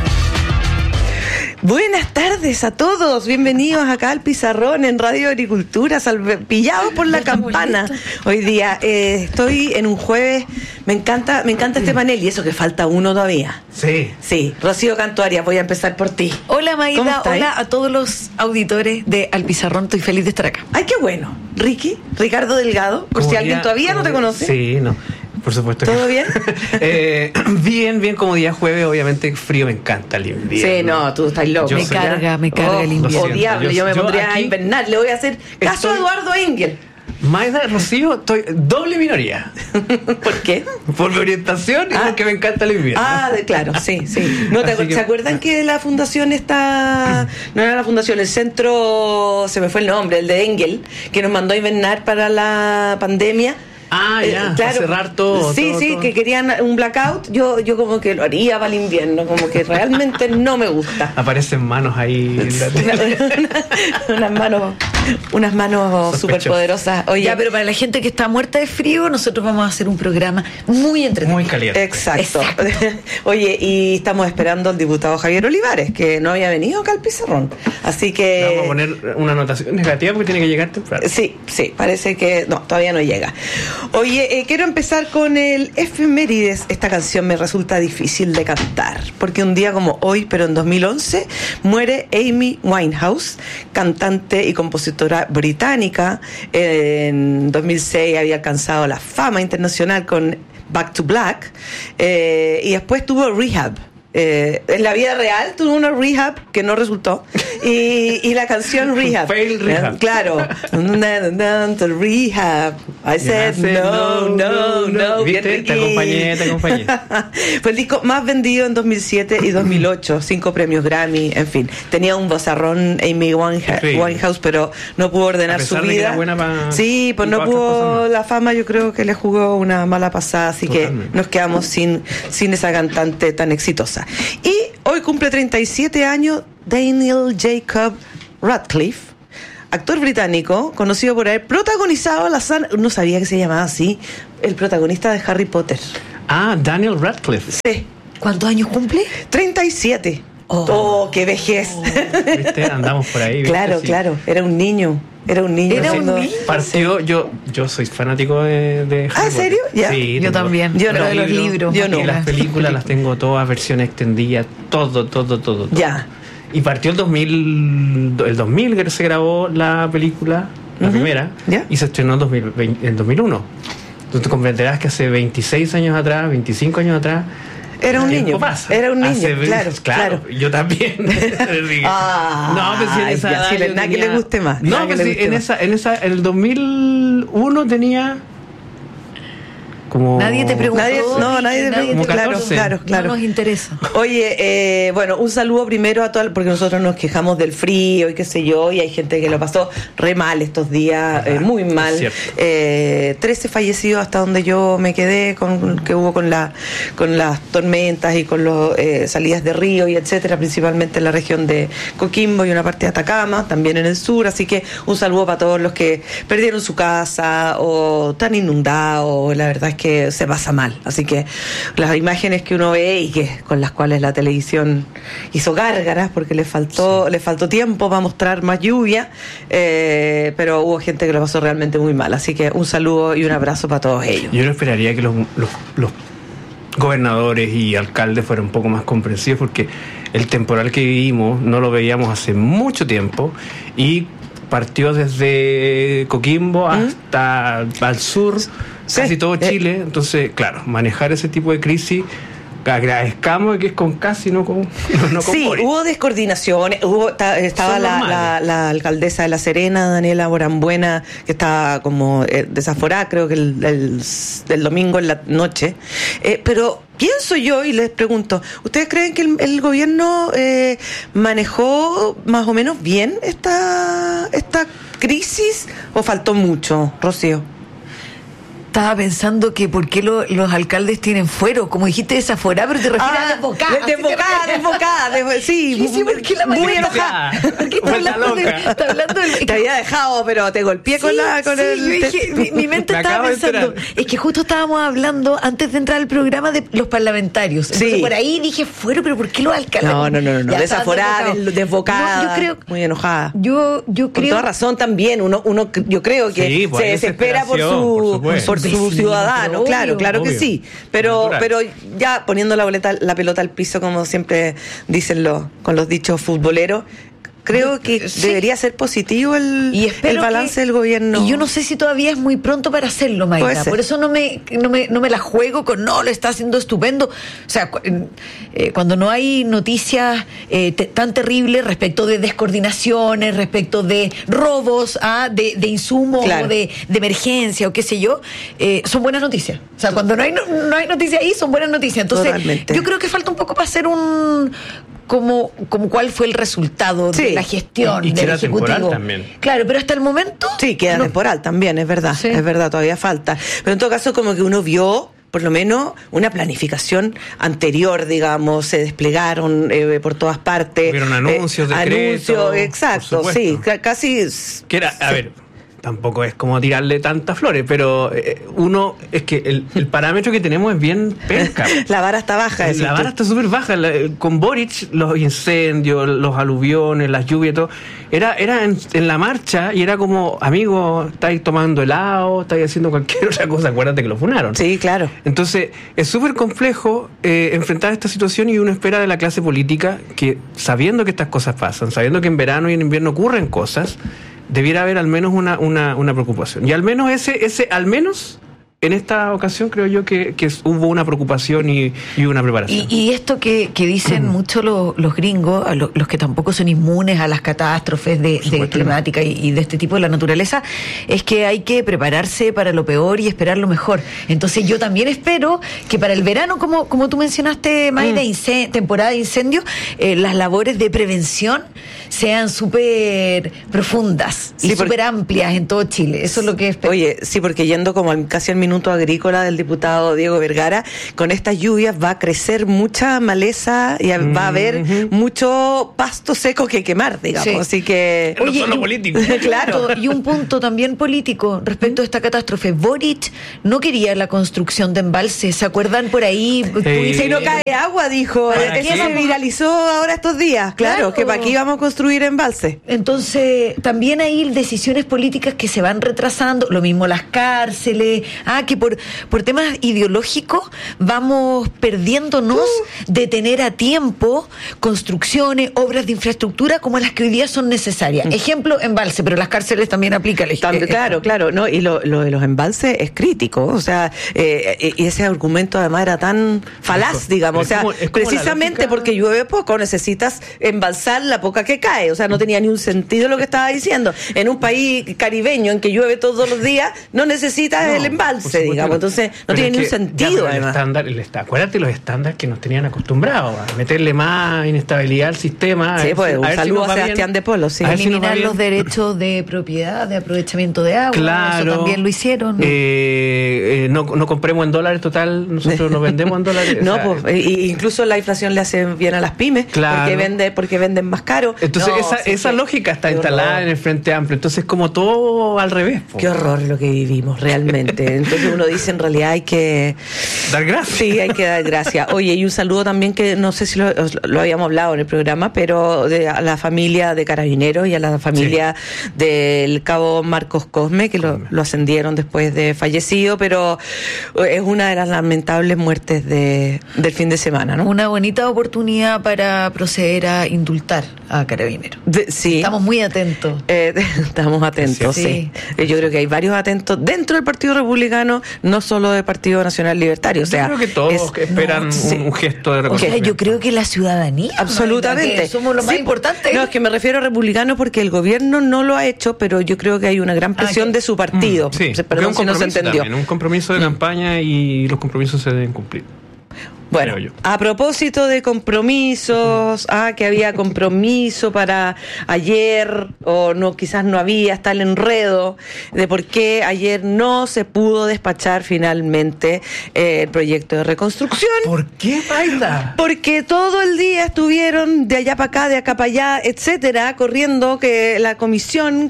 Speaker 23: Buenas tardes a todos, bienvenidos acá al Pizarrón en Radio Agricultura, pillados por la campana. Hoy día estoy en un jueves, me encanta este panel, y eso que falta uno todavía. Sí, Rocío Cantuarias, voy a empezar por ti.
Speaker 24: Hola Maida, hola a todos los auditores de Al Pizarrón, estoy feliz de estar acá.
Speaker 23: Ay, qué bueno. Ricardo Delgado, por si alguien todavía no te conoce.
Speaker 25: Sí, no. Por supuesto.
Speaker 23: ¿Todo bien?
Speaker 25: Bien, como día jueves, obviamente frío, me encanta el invierno.
Speaker 23: Sí, no, tú estás loco.
Speaker 24: Me carga el invierno.
Speaker 23: Odiable, yo me pondría a invernar, le voy a hacer caso a Eduardo Engel.
Speaker 25: Maida, Rocío, estoy doble minoría.
Speaker 23: ¿Por qué?
Speaker 25: Por mi orientación y porque me encanta el invierno.
Speaker 23: Claro, sí. No, ¿se acuerdan que la fundación está... No era la fundación, el centro, se me fue el nombre, el de Engel, que nos mandó a invernar para la pandemia?
Speaker 25: Claro, para cerrar todo.
Speaker 23: Sí, todo. Que querían un blackout. Yo como que lo haría para el invierno, como que realmente no me gusta.
Speaker 25: Aparecen manos ahí.
Speaker 23: Unas manos unas manos superpoderosas. Oye,
Speaker 24: ya, pero para la gente que está muerta de frío, nosotros vamos a hacer un programa muy entretenido.
Speaker 25: Muy caliente.
Speaker 23: Exacto. Oye, y estamos esperando al diputado Javier Olivares, que no había venido acá al pizarrón. Así que...
Speaker 25: Vamos a poner una anotación negativa porque tiene que llegar temprano.
Speaker 23: Sí, parece que no, todavía no llega. Oye, quiero empezar con el efemérides. Esta canción me resulta difícil de cantar, porque un día como hoy, pero en 2011, muere Amy Winehouse, cantante y compositora británica. En 2006 había alcanzado la fama internacional con Back to Black, y después tuvo Rehab. En la vida real tuvo una Rehab que no resultó, y la canción Rehab,
Speaker 25: Fail Rehab.
Speaker 23: Claro, Rehab, I said no.
Speaker 25: ¿Viste? Te acompañé.
Speaker 23: Fue el disco más vendido en 2007 y 2008, 5 premios Grammy, en fin, tenía un vozarrón Amy Winehouse, pero no pudo ordenar su vida. Sí, pues no pudo, la fama yo creo que le jugó una mala pasada, así totalmente. Que nos quedamos sin esa cantante tan exitosa. Y hoy cumple 37 años Daniel Jacob Radcliffe, actor británico conocido por haber protagonizado no sabía que se llamaba así, el protagonista de Harry Potter.
Speaker 25: Ah, Daniel Radcliffe.
Speaker 23: Sí.
Speaker 24: ¿Cuántos años cumple?
Speaker 23: 37. Oh, qué vejez.
Speaker 25: ¿Viste? Andamos por ahí. ¿viste?
Speaker 23: Claro, sí. Claro, era un niño.
Speaker 25: Partió, yo soy fanático de Harry
Speaker 23: Potter. ¿En serio?
Speaker 24: Ya.
Speaker 25: Sí,
Speaker 24: yo también. Yo no de los libros.
Speaker 23: Yo no.
Speaker 25: Y las películas las tengo todas, versión extendida, todo.
Speaker 23: Ya.
Speaker 25: Y partió el 2000 que se grabó la película, la primera, ¿ya? Y se estrenó en 2001. Entonces comprenderás que hace 26 años atrás, 25 años atrás,
Speaker 23: era un niño. Claro.
Speaker 25: Yo también. No, pues si en esa edad
Speaker 23: sí, nada que le guste más.
Speaker 25: No, pues si en el 2001 tenía como...
Speaker 24: Nadie te preguntó.
Speaker 23: Nadie te preguntó. Claro.
Speaker 24: No nos interesa.
Speaker 23: Oye, bueno, un saludo primero a todas, porque nosotros nos quejamos del frío y qué sé yo, y hay gente que lo pasó re mal estos días, muy mal. 13 fallecidos hasta donde yo me quedé, que hubo con las tormentas y con las salidas de río y etcétera, principalmente en la región de Coquimbo y una parte de Atacama, también en el sur. Así que un saludo para todos los que perdieron su casa o están inundados. La verdad es que se pasa mal, así que las imágenes que uno ve y con las cuales la televisión hizo gárgaras porque le faltó tiempo para mostrar más lluvia, pero hubo gente que lo pasó realmente muy mal, así que un saludo y un abrazo para todos ellos.
Speaker 25: Yo no esperaría que los gobernadores y alcaldes fueran un poco más comprensivos, porque el temporal que vivimos no lo veíamos hace mucho tiempo y partió desde Coquimbo hasta al sur, casi todo Chile. Entonces, claro, manejar ese tipo de crisis, agradezcamos que es con casi, no con
Speaker 23: sí,
Speaker 25: Boris.
Speaker 23: Hubo descoordinaciones, estaba la alcaldesa de La Serena, Daniela Borambuena, que estaba como desaforada, creo que el domingo en la noche, pero pienso yo y les pregunto, ¿ustedes creen que el gobierno manejó más o menos bien esta crisis o faltó mucho, Rocío?
Speaker 24: Estaba pensando que por qué los alcaldes tienen fuero, como dijiste, desaforada, pero te refieres a desbocada.
Speaker 23: Sí, muy enojada.
Speaker 24: Está hablando
Speaker 23: te había dejado, pero te golpeé con el...
Speaker 24: Yo dije, mi mente estaba pensando, es que justo estábamos hablando antes de entrar al programa de los parlamentarios. Entonces por ahí dije, fuero, pero ¿por qué los alcaldes?
Speaker 23: No, desaforada, desbocada, muy enojada.
Speaker 24: Yo creo...
Speaker 23: Con toda razón también, yo creo que se desespera por su ciudadano,
Speaker 24: obvio,
Speaker 23: claro
Speaker 24: obvio.
Speaker 23: Que sí, pero ya poniendo la pelota al piso, como siempre dicen con los dichos futboleros, creo que debería ser positivo el balance del gobierno.
Speaker 24: Y yo no sé si todavía es muy pronto para hacerlo, Mayra. Por eso no me la juego con lo está haciendo estupendo. O sea, cuando no hay noticias tan terribles respecto de descoordinaciones, respecto de robos, de insumos, o de emergencia o qué sé yo, son buenas noticias. O sea, cuando no hay noticias ahí, son buenas noticias. Entonces, totalmente. Yo creo que falta un poco para hacer como cuál fue el resultado de la gestión
Speaker 25: y
Speaker 23: del
Speaker 25: Ejecutivo. Temporal también.
Speaker 24: Claro, pero hasta el momento...
Speaker 23: Sí, queda temporal también, es verdad, todavía falta. Pero en todo caso, como que uno vio por lo menos una planificación anterior, digamos, se desplegaron por todas partes.
Speaker 25: Hubieron anuncios, decretos.
Speaker 23: Exacto, sí, casi.
Speaker 25: Que era, a ver, tampoco es como tirarle tantas flores, pero es que el parámetro que tenemos es bien penca.
Speaker 23: La vara está baja.
Speaker 25: La vara está súper baja. Con Boric, los incendios, los aluviones, las lluvias, todo, era en la marcha y era como, amigo, estáis tomando helado, estáis haciendo cualquier otra cosa, acuérdate que lo funaron.
Speaker 23: Sí, claro.
Speaker 25: Entonces, es súper complejo enfrentar esta situación y uno espera de la clase política que, sabiendo que estas cosas pasan, sabiendo que en verano y en invierno ocurren cosas, debiera haber al menos una preocupación. Y al menos al menos en esta ocasión creo yo que hubo una preocupación y una preparación.
Speaker 24: Y esto que dicen mucho los gringos, los que tampoco son inmunes a las catástrofes de climática y de este tipo de la naturaleza, es que hay que prepararse para lo peor y esperar lo mejor. Entonces yo también espero que para el verano, como tú mencionaste, Mayra, temporada de incendios, las labores de prevención sean súper profundas y súper amplias en todo Chile. Eso es lo que espero.
Speaker 23: Oye, sí, porque yendo como casi al minuto agrícola del diputado Diego Vergara, con estas lluvias va a crecer mucha maleza y va a haber mucho pasto seco que quemar, digamos. Sí. Así que...
Speaker 25: Oye, no solo político.
Speaker 24: Claro. Y un punto también político respecto a esta catástrofe. Boric no quería la construcción de embalses. ¿Se acuerdan por ahí?
Speaker 23: Si no cae agua, dijo. Eso se viralizó ahora estos días. Claro, que para aquí vamos a construir embalses.
Speaker 24: Entonces, también hay decisiones políticas que se van retrasando. Lo mismo las cárceles. Que por temas ideológicos vamos perdiéndonos de tener a tiempo construcciones, obras de infraestructura como las que hoy día son necesarias. Ejemplo, embalse, pero las cárceles también aplican.
Speaker 23: Claro, ¿no? Y lo de los embalses es crítico, o sea, y ese argumento además era tan falaz, digamos, o sea, precisamente porque llueve poco, necesitas embalsar la poca que cae, o sea, no tenía ni un sentido lo que estaba diciendo. En un país caribeño en que llueve todos los días, no necesitas el embalse, digamos, entonces no tiene ningún sentido.
Speaker 25: Acuérdate los estándares que nos tenían acostumbrados a meterle más inestabilidad al sistema.
Speaker 23: Sí, pues un saludo a Sebastián de Polo, sí.
Speaker 24: Eliminar los derechos de propiedad, de aprovechamiento de agua,
Speaker 25: claro,
Speaker 24: eso también lo hicieron.
Speaker 25: No compremos en dólares, total, nosotros nos vendemos en dólares.
Speaker 23: No, pues incluso la inflación le hace bien a las pymes, claro, porque venden más caro.
Speaker 25: Entonces esa lógica está instalada en el Frente Amplio, entonces como todo al revés.
Speaker 23: Qué horror lo que vivimos realmente. Entonces uno dice, en realidad hay que
Speaker 25: dar gracias.
Speaker 23: Sí, hay que dar gracias. Oye, y un saludo también que no sé si lo habíamos hablado en el programa, pero a la familia de Carabineros y a la familia del cabo Marcos Cosme, que lo ascendieron después de fallecido, pero es una de las lamentables muertes del fin de semana, ¿no?
Speaker 24: Una bonita oportunidad para proceder a indultar a Carabineros.
Speaker 23: Sí.
Speaker 24: Estamos muy atentos.
Speaker 23: Estamos atentos, sí. Yo creo que hay varios atentos dentro del Partido Republicano, no solo del Partido Nacional Libertario. O sea,
Speaker 25: yo creo que todos esperan un gesto de reconocimiento.
Speaker 24: O sea, yo creo que la ciudadanía.
Speaker 23: Absolutamente.
Speaker 24: Somos lo más importante.
Speaker 23: No, es que me refiero a republicano porque el gobierno no lo ha hecho, pero yo creo que hay una gran presión de su partido.
Speaker 25: Perdón si no se entendió. También, un compromiso de campaña y los compromisos se deben cumplir.
Speaker 23: Bueno, a propósito de compromisos, que había compromiso para ayer, o no, quizás no había, está el enredo de por qué ayer no se pudo despachar finalmente el proyecto de reconstrucción.
Speaker 25: ¿Por qué, Paila?
Speaker 23: Porque todo el día estuvieron de allá para acá, de acá para allá, etcétera, corriendo que la comisión,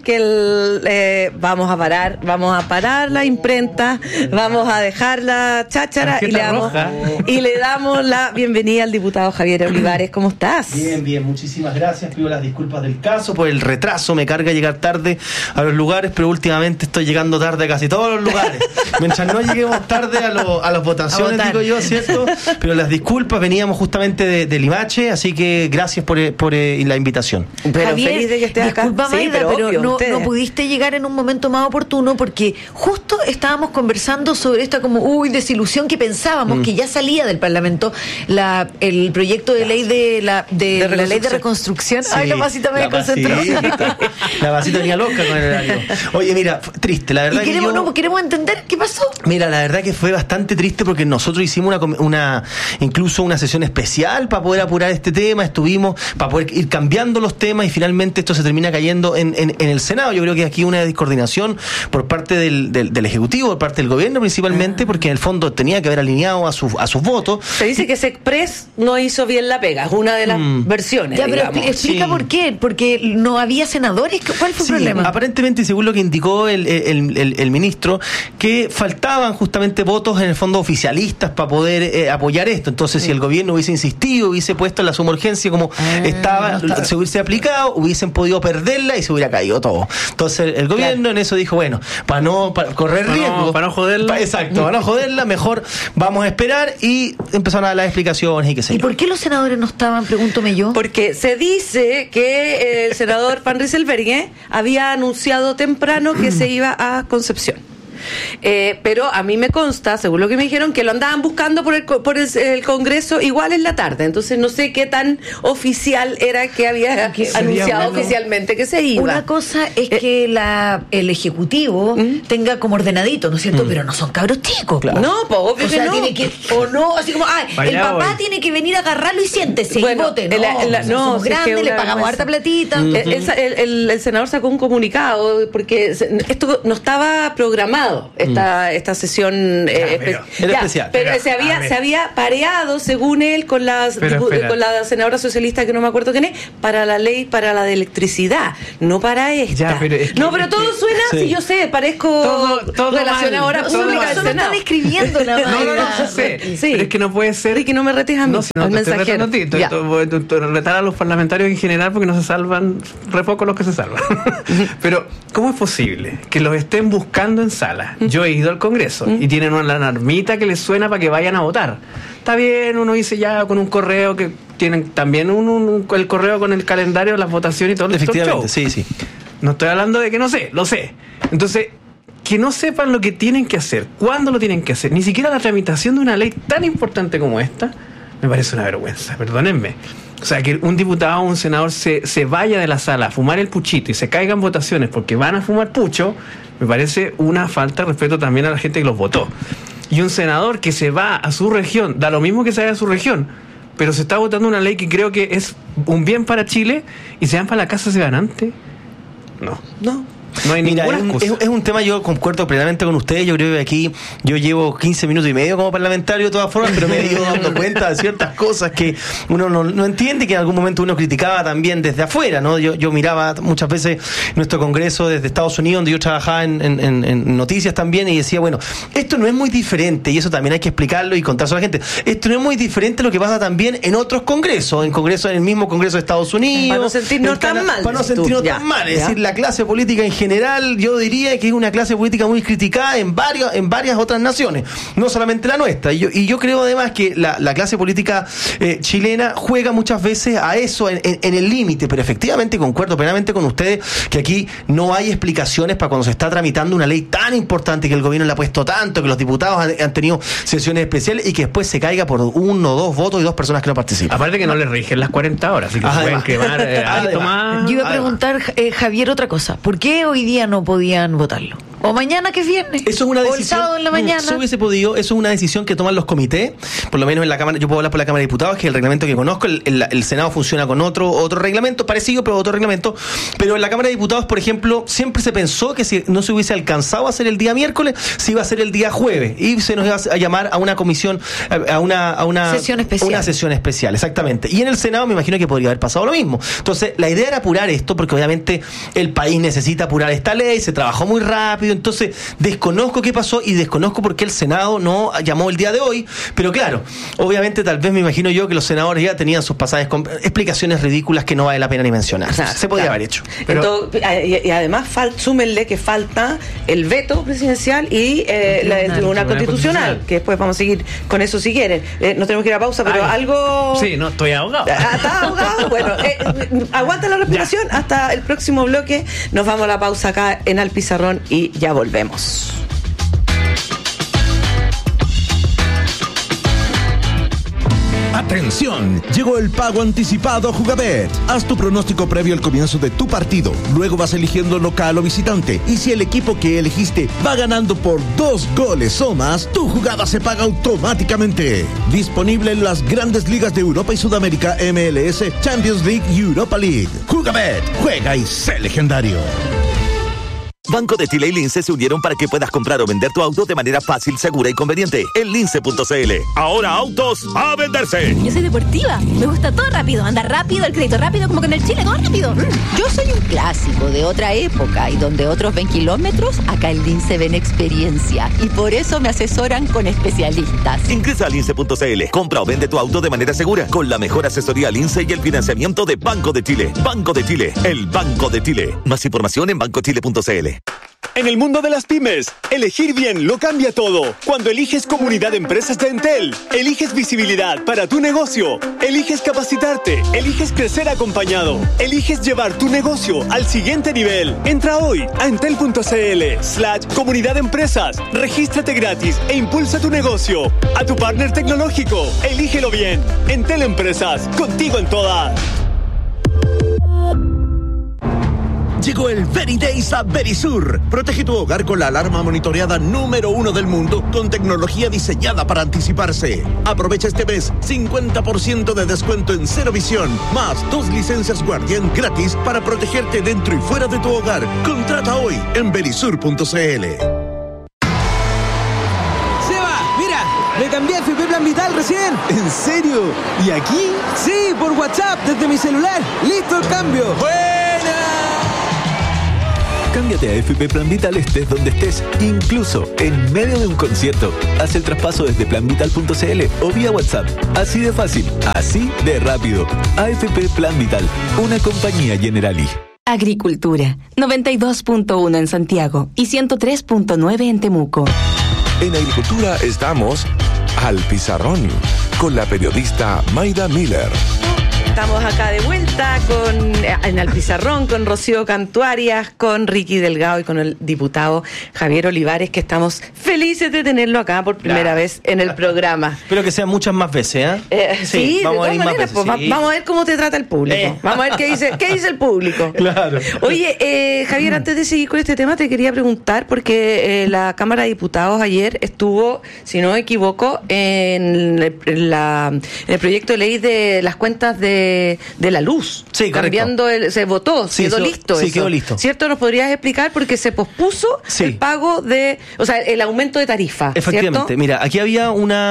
Speaker 23: que vamos a parar la imprenta, vamos a dejar la cháchara y le damos la bienvenida al diputado Javier Olivares. ¿Cómo estás?
Speaker 1: Bien, muchísimas gracias. Pido las disculpas del caso por el retraso. Me carga llegar tarde a los lugares, pero últimamente estoy llegando tarde a casi todos los lugares. Mientras no lleguemos tarde a las votaciones, digo yo, ¿cierto? Pero las disculpas, veníamos justamente de Limache, así que gracias por la invitación.
Speaker 23: Pero
Speaker 24: Javier,
Speaker 23: feliz de que estés acá.
Speaker 24: Disculpa, Maida, pero obvio, no pudiste llegar en un momento más oportuno porque justo estábamos conversando sobre esta desilusión que pensábamos que ya salía del Parlamento reglamentó el proyecto de ley de la ley de reconstrucción.
Speaker 1: Sí,
Speaker 24: Ay, la Pasita me concentró.
Speaker 1: La Pasita venía loca con el horario. Oye, mira, triste, la verdad.
Speaker 24: Y queremos entender qué pasó.
Speaker 1: Mira, la verdad que fue bastante triste porque nosotros hicimos incluso una sesión especial para poder apurar este tema, estuvimos para poder ir cambiando los temas y finalmente esto se termina cayendo en el Senado. Yo creo que aquí una descoordinación por parte del Ejecutivo, por parte del gobierno principalmente, porque en el fondo tenía que haber alineado a sus votos.
Speaker 23: Se dice que Sexpress no hizo bien la pega, es una de las versiones.
Speaker 24: Ya, pero explica por qué, porque no había senadores. ¿Cuál fue el problema?
Speaker 1: Aparentemente, según lo que indicó el ministro, que faltaban justamente votos en el fondo oficialistas para poder apoyar esto. Entonces, si el gobierno hubiese insistido, hubiese puesto la suma urgencia como se hubiese aplicado, hubiesen podido perderla y se hubiera caído todo. Entonces, el gobierno en eso dijo, bueno, para correr riesgo,
Speaker 25: para no joderla.
Speaker 1: Exacto, para no joderla, mejor vamos a esperar, y empezaron a dar las explicaciones y qué sé yo.
Speaker 24: ¿Y por qué los senadores no estaban? Pregúntome yo.
Speaker 23: Porque se dice que el senador Van Rysselberghe había anunciado temprano que se iba a Concepción. Pero a mí me consta, según lo que me dijeron, que lo andaban buscando por el Congreso igual en la tarde. Entonces no sé qué tan oficial era que había anunciado oficialmente que se iba.
Speaker 24: Una cosa es que el Ejecutivo tenga como ordenadito, ¿no es cierto? Pero no son cabros chicos.
Speaker 23: Claro. No, pues obvio que no.
Speaker 24: Tiene que, o no, así como, el papá tiene que venir a agarrarlo y siéntese y vote. Somos grandes, le pagamos harta platita.
Speaker 23: El senador sacó un comunicado porque esto no estaba programado. Esta sesión
Speaker 1: especial.
Speaker 23: Pero se había pareado, según él, con la senadora socialista, que no me acuerdo quién es, para la ley para la de electricidad, no para esta. Pero todo suena, si yo sé, parezco relacionadora pública del Senado.
Speaker 24: Están escribiendo la
Speaker 25: no sé. Pero es que no puede ser.
Speaker 23: Y que no me retes a mí, al mensajero.
Speaker 25: Retar a los parlamentarios en general, porque no se salvan, re poco los que se salvan. Pero, ¿cómo es posible que los estén buscando en sala? Yo he ido al Congreso y tienen una alarmita que les suena para que vayan a votar. Está bien, uno dice ya con un correo, que tienen también el correo con el calendario de las votaciones y todo.
Speaker 1: Efectivamente, sí.
Speaker 25: No estoy hablando de que no sé, lo sé. Entonces, que no sepan lo que tienen que hacer, cuándo lo tienen que hacer, ni siquiera la tramitación de una ley tan importante como esta, me parece una vergüenza, perdónenme. O sea, que un diputado o un senador se vaya de la sala a fumar el puchito y se caigan votaciones porque van a fumar pucho, me parece una falta de respeto también a la gente que los votó. Y un senador que se va a su región, da lo mismo que se vaya a su región, pero se está votando una ley que creo que es un bien para Chile, y se van para la casa, se van antes. No hay ninguna excusa.
Speaker 1: Es un tema, yo concuerdo plenamente con ustedes. Yo creo que aquí yo llevo 15 minutos y medio como parlamentario de todas formas, pero me he ido dando cuenta de ciertas cosas que uno no entiende, que en algún momento uno criticaba también desde afuera, ¿no? Yo miraba muchas veces nuestro Congreso desde Estados Unidos, donde yo trabajaba en noticias también, y decía, bueno, esto no es muy diferente, y eso también hay que explicarlo y contárselo a la gente. Esto no es muy diferente a lo que pasa también en otros congresos, en el mismo Congreso de Estados Unidos.
Speaker 23: Para no sentirnos tan mal.
Speaker 1: Para no sentirnos tan mal. Es decir, la clase política en general, yo diría que es una clase política muy criticada en varias otras naciones, no solamente la nuestra. Y yo creo además que la clase política chilena juega muchas veces a eso en el límite, pero efectivamente concuerdo plenamente con ustedes que aquí no hay explicaciones para cuando se está tramitando una ley tan importante, que el gobierno le ha puesto tanto, que los diputados han tenido sesiones especiales, y que después se caiga por 1 o 2 votos y 2 personas que no participan.
Speaker 25: Aparte que no les rigen las 40 horas, así que se pueden quemar alto más.
Speaker 24: Yo iba a preguntar, Javier, otra cosa. ¿Por qué hoy día no podían votarlo? O mañana, que es viernes.
Speaker 1: Eso es una decisión.
Speaker 24: O el sábado en la mañana.
Speaker 1: Se hubiese podido. Eso es una decisión que toman los comités. Por lo menos en la Cámara, yo puedo hablar por la Cámara de Diputados, que es el reglamento que conozco. El Senado funciona con otro reglamento, parecido, pero otro reglamento. Pero en la Cámara de Diputados, por ejemplo, siempre se pensó que si no se hubiese alcanzado a hacer el día miércoles, se iba a hacer el día jueves. Y se nos iba a llamar a una comisión, a una
Speaker 24: sesión especial.
Speaker 1: Una sesión especial, exactamente. Y en el Senado me imagino que podría haber pasado lo mismo. Entonces, la idea era apurar esto, porque obviamente el país necesita apurar esta ley, se trabajó muy rápido. Entonces, desconozco qué pasó y desconozco por qué el Senado no llamó el día de hoy, pero claro, obviamente tal vez me imagino yo que los senadores ya tenían sus pasajes con explicaciones ridículas que no vale la pena ni mencionar. Se podía haber hecho.
Speaker 23: Pero, y además súmenle que falta el veto presidencial y el Tribunal Constitucional, que después vamos a seguir con eso si quieren. Nos tenemos que ir a pausa, pero algo...
Speaker 25: Sí, no, estoy ahogado.
Speaker 23: ¿Estás ahogado? Bueno, aguanta la respiración hasta el próximo bloque. Nos vamos a la pausa acá en Al Pizarrón y ya volvemos.
Speaker 6: ¡Atención! Llegó el pago anticipado a Jugabet. Haz tu pronóstico previo al comienzo de tu partido. Luego vas eligiendo local o visitante. Y si el equipo que elegiste va ganando por 2 goles o más, tu jugada se paga automáticamente. Disponible en las grandes ligas de Europa y Sudamérica, MLS, Champions League y Europa League. Jugabet, juega y sé legendario.
Speaker 2: Banco de Chile y Lince se unieron para que puedas comprar o vender tu auto de manera fácil, segura y conveniente en lince.cl. Ahora autos a venderse.
Speaker 3: Yo soy deportiva, me gusta todo rápido, andar rápido, el crédito rápido, como que en el Chile todo rápido.
Speaker 5: Yo soy un clásico de otra época y donde otros ven kilómetros, acá en Lince ven experiencia y por eso me asesoran con especialistas.
Speaker 2: Ingresa a lince.cl, compra o vende tu auto de manera segura con la mejor asesoría Lince y el financiamiento de Banco de Chile. Banco de Chile, el Banco de Chile. Más información en bancochile.cl.
Speaker 8: En el mundo de las pymes, elegir bien lo cambia todo. Cuando eliges Comunidad de Empresas de Entel, eliges visibilidad para tu negocio, eliges capacitarte, eliges crecer acompañado, eliges llevar tu negocio al siguiente nivel. Entra hoy a entel.cl/comunidad de empresas, regístrate gratis e impulsa tu negocio. A tu partner tecnológico, elígelo bien. Entel Empresas, contigo en todas.
Speaker 6: Llegó el Very Days a Verisur. Protege tu hogar con la alarma monitoreada número 1 del mundo con tecnología diseñada para anticiparse. Aprovecha este mes 50% de descuento en Cero Visión, más 2 licencias Guardián gratis para protegerte dentro y fuera de tu hogar. Contrata hoy en verisur.cl.
Speaker 10: Seba, mira, me cambié a FP Plan Vital recién. ¿En serio? ¿Y aquí? Sí, por WhatsApp, desde mi celular. ¡Listo el cambio!
Speaker 17: Cámbiate a FP Plan Vital estés donde estés, incluso en medio de un concierto. Haz el traspaso desde planvital.cl o vía WhatsApp. Así de fácil, así de rápido. AFP Plan Vital, una compañía Generali.
Speaker 4: Agricultura, 92.1 en Santiago y 103.9 en Temuco.
Speaker 7: En Agricultura estamos al pizarrón con la periodista Mayda Miller.
Speaker 23: Estamos acá de vuelta en el pizarrón con Rocío Cantuarias, con Ricky Delgado y con el diputado Javier Olivares, que estamos felices de tenerlo acá por primera vez en el programa.
Speaker 1: Espero que sean muchas más veces,
Speaker 23: sí, vamos a ir más veces. Vamos a ver cómo te trata el público. Vamos a ver qué dice el público.
Speaker 1: Claro.
Speaker 23: Oye, Javier, antes de seguir con este tema, te quería preguntar, porque la Cámara de Diputados ayer estuvo, si no me equivoco, en el proyecto de ley de las cuentas de la luz.
Speaker 1: Sí,
Speaker 23: cambiando se votó,
Speaker 1: sí,
Speaker 23: quedó listo.
Speaker 1: Sí,
Speaker 23: eso.
Speaker 1: quedó listo.
Speaker 23: ¿Cierto? ¿Nos podrías explicar? Porque se pospuso el pago el aumento de tarifa.
Speaker 1: Efectivamente.
Speaker 23: ¿cierto?
Speaker 1: Mira, aquí había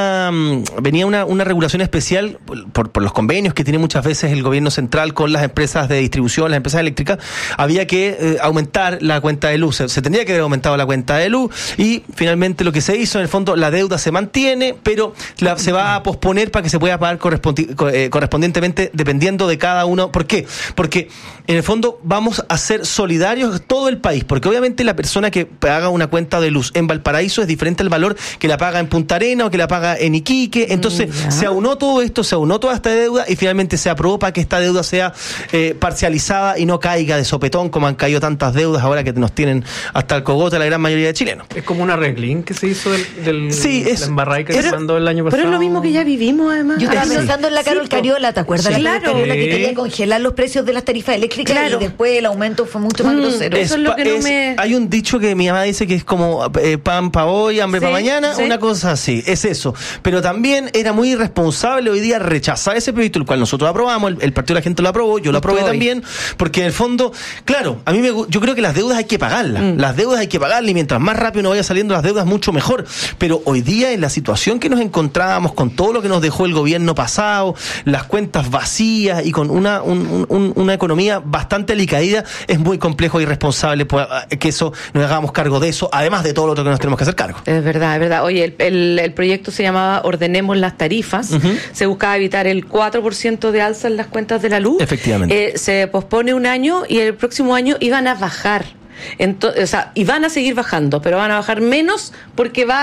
Speaker 1: venía una regulación especial por los convenios que tiene muchas veces el gobierno central con las empresas de distribución, las empresas eléctricas. Había que aumentar la cuenta de luz. Se tendría que haber aumentado la cuenta de luz y finalmente lo que se hizo, en el fondo, la deuda se mantiene, pero se va a posponer para que se pueda pagar correspondientemente dependiendo de cada uno. ¿Por qué? Porque en el fondo vamos a ser solidarios todo el país, porque obviamente la persona que paga una cuenta de luz en Valparaíso es diferente al valor que la paga en Punta Arenas o que la paga en Iquique. Entonces se aunó todo esto, se aunó toda esta deuda y finalmente se aprobó para que esta deuda sea parcializada y no caiga de sopetón como han caído tantas deudas ahora que nos tienen hasta el cogote la gran mayoría de chilenos.
Speaker 25: Es como un arreglín que se hizo
Speaker 1: sí,
Speaker 25: la embarrada que se mandó el año pasado.
Speaker 23: Pero es lo mismo que ya vivimos, además.
Speaker 24: Yo estaba pensando en la Carol Cariola, ¿te acuerdas?
Speaker 23: Sí,
Speaker 24: la Carol Cariola que quería congelar los precios de las tarifas eléctricas y después el aumento fue mucho más grosero.
Speaker 23: Eso es lo que
Speaker 1: Hay un dicho que mi mamá dice que es como pan para hoy, hambre para mañana, una cosa así, es eso. Pero también era muy irresponsable hoy día rechazar ese proyecto, el cual nosotros aprobamos, el Partido de la Gente lo aprobó, yo lo aprobé también, porque en el fondo, claro, yo creo que las deudas hay que pagarlas, las deudas hay que pagarlas y mientras más rápido nos vaya saliendo las deudas, mucho mejor. Pero hoy día, en la situación que nos encontrábamos, con todo lo que nos dejó el gobierno pasado, las cuentas vacías y con una economía bastante alicaída, es muy complejo y irresponsable que eso nos hagamos cargo de eso, además de todo lo otro que nos tenemos que hacer cargo.
Speaker 23: Es verdad, es verdad. Oye, el proyecto se llamaba Ordenemos las tarifas. Se buscaba evitar el 4% de alza en las cuentas de la luz.
Speaker 1: Efectivamente.
Speaker 23: Se pospone un año y el próximo año iban a bajar. Y van a seguir bajando, pero van a bajar menos porque va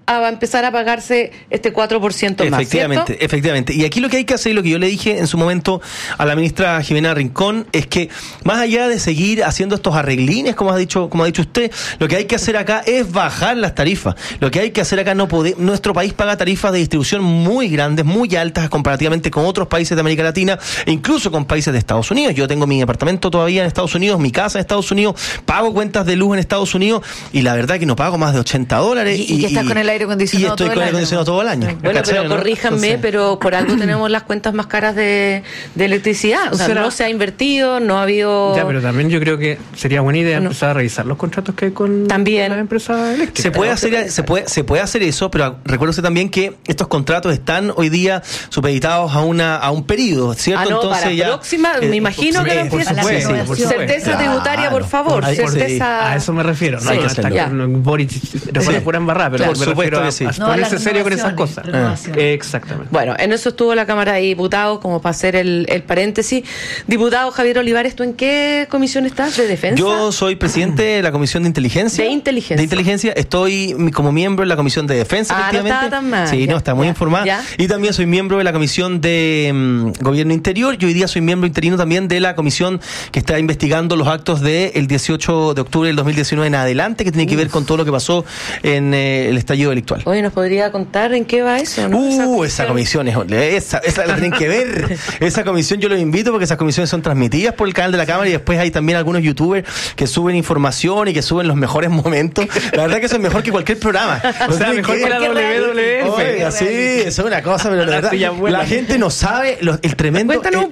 Speaker 23: a empezar a pagarse este 4% más.
Speaker 1: Efectivamente. Y aquí lo que hay que hacer, y lo que yo le dije en su momento a la ministra Jimena Rincón, es que más allá de seguir haciendo estos arreglines, como ha dicho usted, lo que hay que hacer acá es bajar las tarifas. Lo que hay que hacer acá, nuestro país paga tarifas de distribución muy grandes, muy altas comparativamente con otros países de América Latina e incluso con países de Estados Unidos. Yo tengo mi departamento todavía en Estados Unidos, mi casa en Estados Unidos, pago cuentas de luz en Estados Unidos y la verdad que no pago más de $80.
Speaker 24: Y que estás con el aire acondicionado.
Speaker 1: Y estoy con el aire acondicionado todo el año.
Speaker 23: Bueno, pero corríjanme, pero por algo tenemos las cuentas más caras de electricidad. O sea, no se ha invertido, no ha habido...
Speaker 25: Ya, pero también yo creo que sería buena idea empezar a revisar los contratos que hay con las empresas eléctricas.
Speaker 1: Se puede hacer eso, pero recuérdese también que estos contratos están hoy día supeditados a un periodo, ¿cierto?
Speaker 23: Entonces para la próxima, me imagino que empieza certeza tributaria, por favor.
Speaker 25: A eso me refiero. No hay que estar con Boric de pura embarrada, pero me refiero a ponerse serio con esas cosas. Exactamente.
Speaker 23: Bueno, en eso estuvo la Cámara de Diputados, como para hacer el paréntesis. Diputado Javier Olivares, ¿tú en qué comisión estás? ¿De defensa?
Speaker 1: Yo soy presidente de la Comisión de Inteligencia.
Speaker 23: De Inteligencia.
Speaker 1: Estoy como miembro de la Comisión de Defensa, efectivamente.
Speaker 23: No estaba tan mal.
Speaker 1: Sí, está muy informada.
Speaker 23: Ya.
Speaker 1: Y también soy miembro de la Comisión de Gobierno Interior. Y hoy día soy miembro interino también de la comisión que está investigando los actos del 18 de octubre del 2019 en adelante, que tiene que ver con todo lo que pasó en el estallido delictual.
Speaker 23: Oye, ¿nos podría contar en qué va eso? ¿No?
Speaker 1: Esa comisión esa la tienen que ver. Esa comisión yo los invito porque esas comisiones son transmitidas por el canal de la Cámara y después hay también algunos youtubers que suben información y que suben los mejores momentos. La verdad que eso es mejor que cualquier programa.
Speaker 25: O sea, mejor que la WWF.
Speaker 1: Oiga, sí, eso es una cosa, pero la verdad, la gente no sabe el tremendo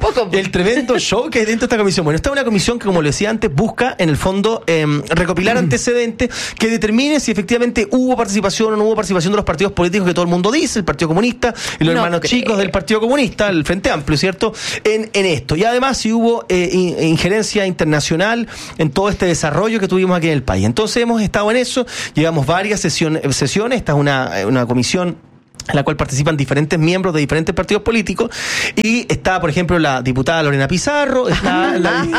Speaker 1: show que hay dentro de esta comisión. Bueno, esta es una comisión que, como le decía antes, busca en el fondo recopilar antecedentes que determine si efectivamente hubo participación o no hubo participación de los partidos políticos que todo el mundo dice, el Partido Comunista y los hermanos chicos del Partido Comunista, el Frente Amplio, ¿cierto? En esto. Y además si hubo injerencia internacional en todo este desarrollo que tuvimos aquí en el país. Entonces hemos estado en eso, llevamos varias sesiones. Esta es una comisión en la cual participan diferentes miembros de diferentes partidos políticos y está, por ejemplo, la diputada Lorena Pizarro, está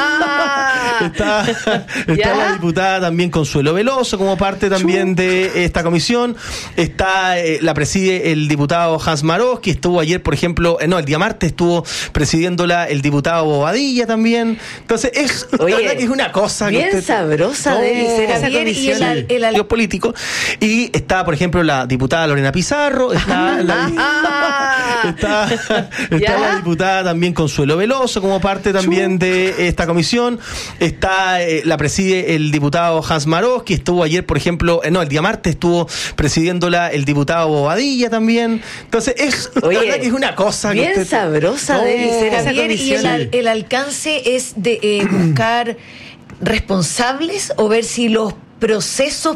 Speaker 1: la diputada también Consuelo Veloso como parte también de esta comisión, la preside el diputado Hans Maroski, estuvo ayer, por ejemplo, el día martes estuvo presidiéndola el diputado Bobadilla también. Entonces la verdad que es una cosa
Speaker 23: bien
Speaker 1: que
Speaker 23: sabrosa debe ser esa comisión.
Speaker 1: Y el político. Y está, por ejemplo, la diputada Lorena Pizarro, está la diputada también Consuelo Veloso como parte también de esta comisión, la preside el diputado Hans Maroski, estuvo ayer, por ejemplo, el día martes estuvo presidiéndola el diputado Bobadilla también. Entonces la verdad que es una cosa
Speaker 23: bien sabrosa debe ser esa
Speaker 24: comisión. Y el alcance es de buscar responsables o ver si los procesos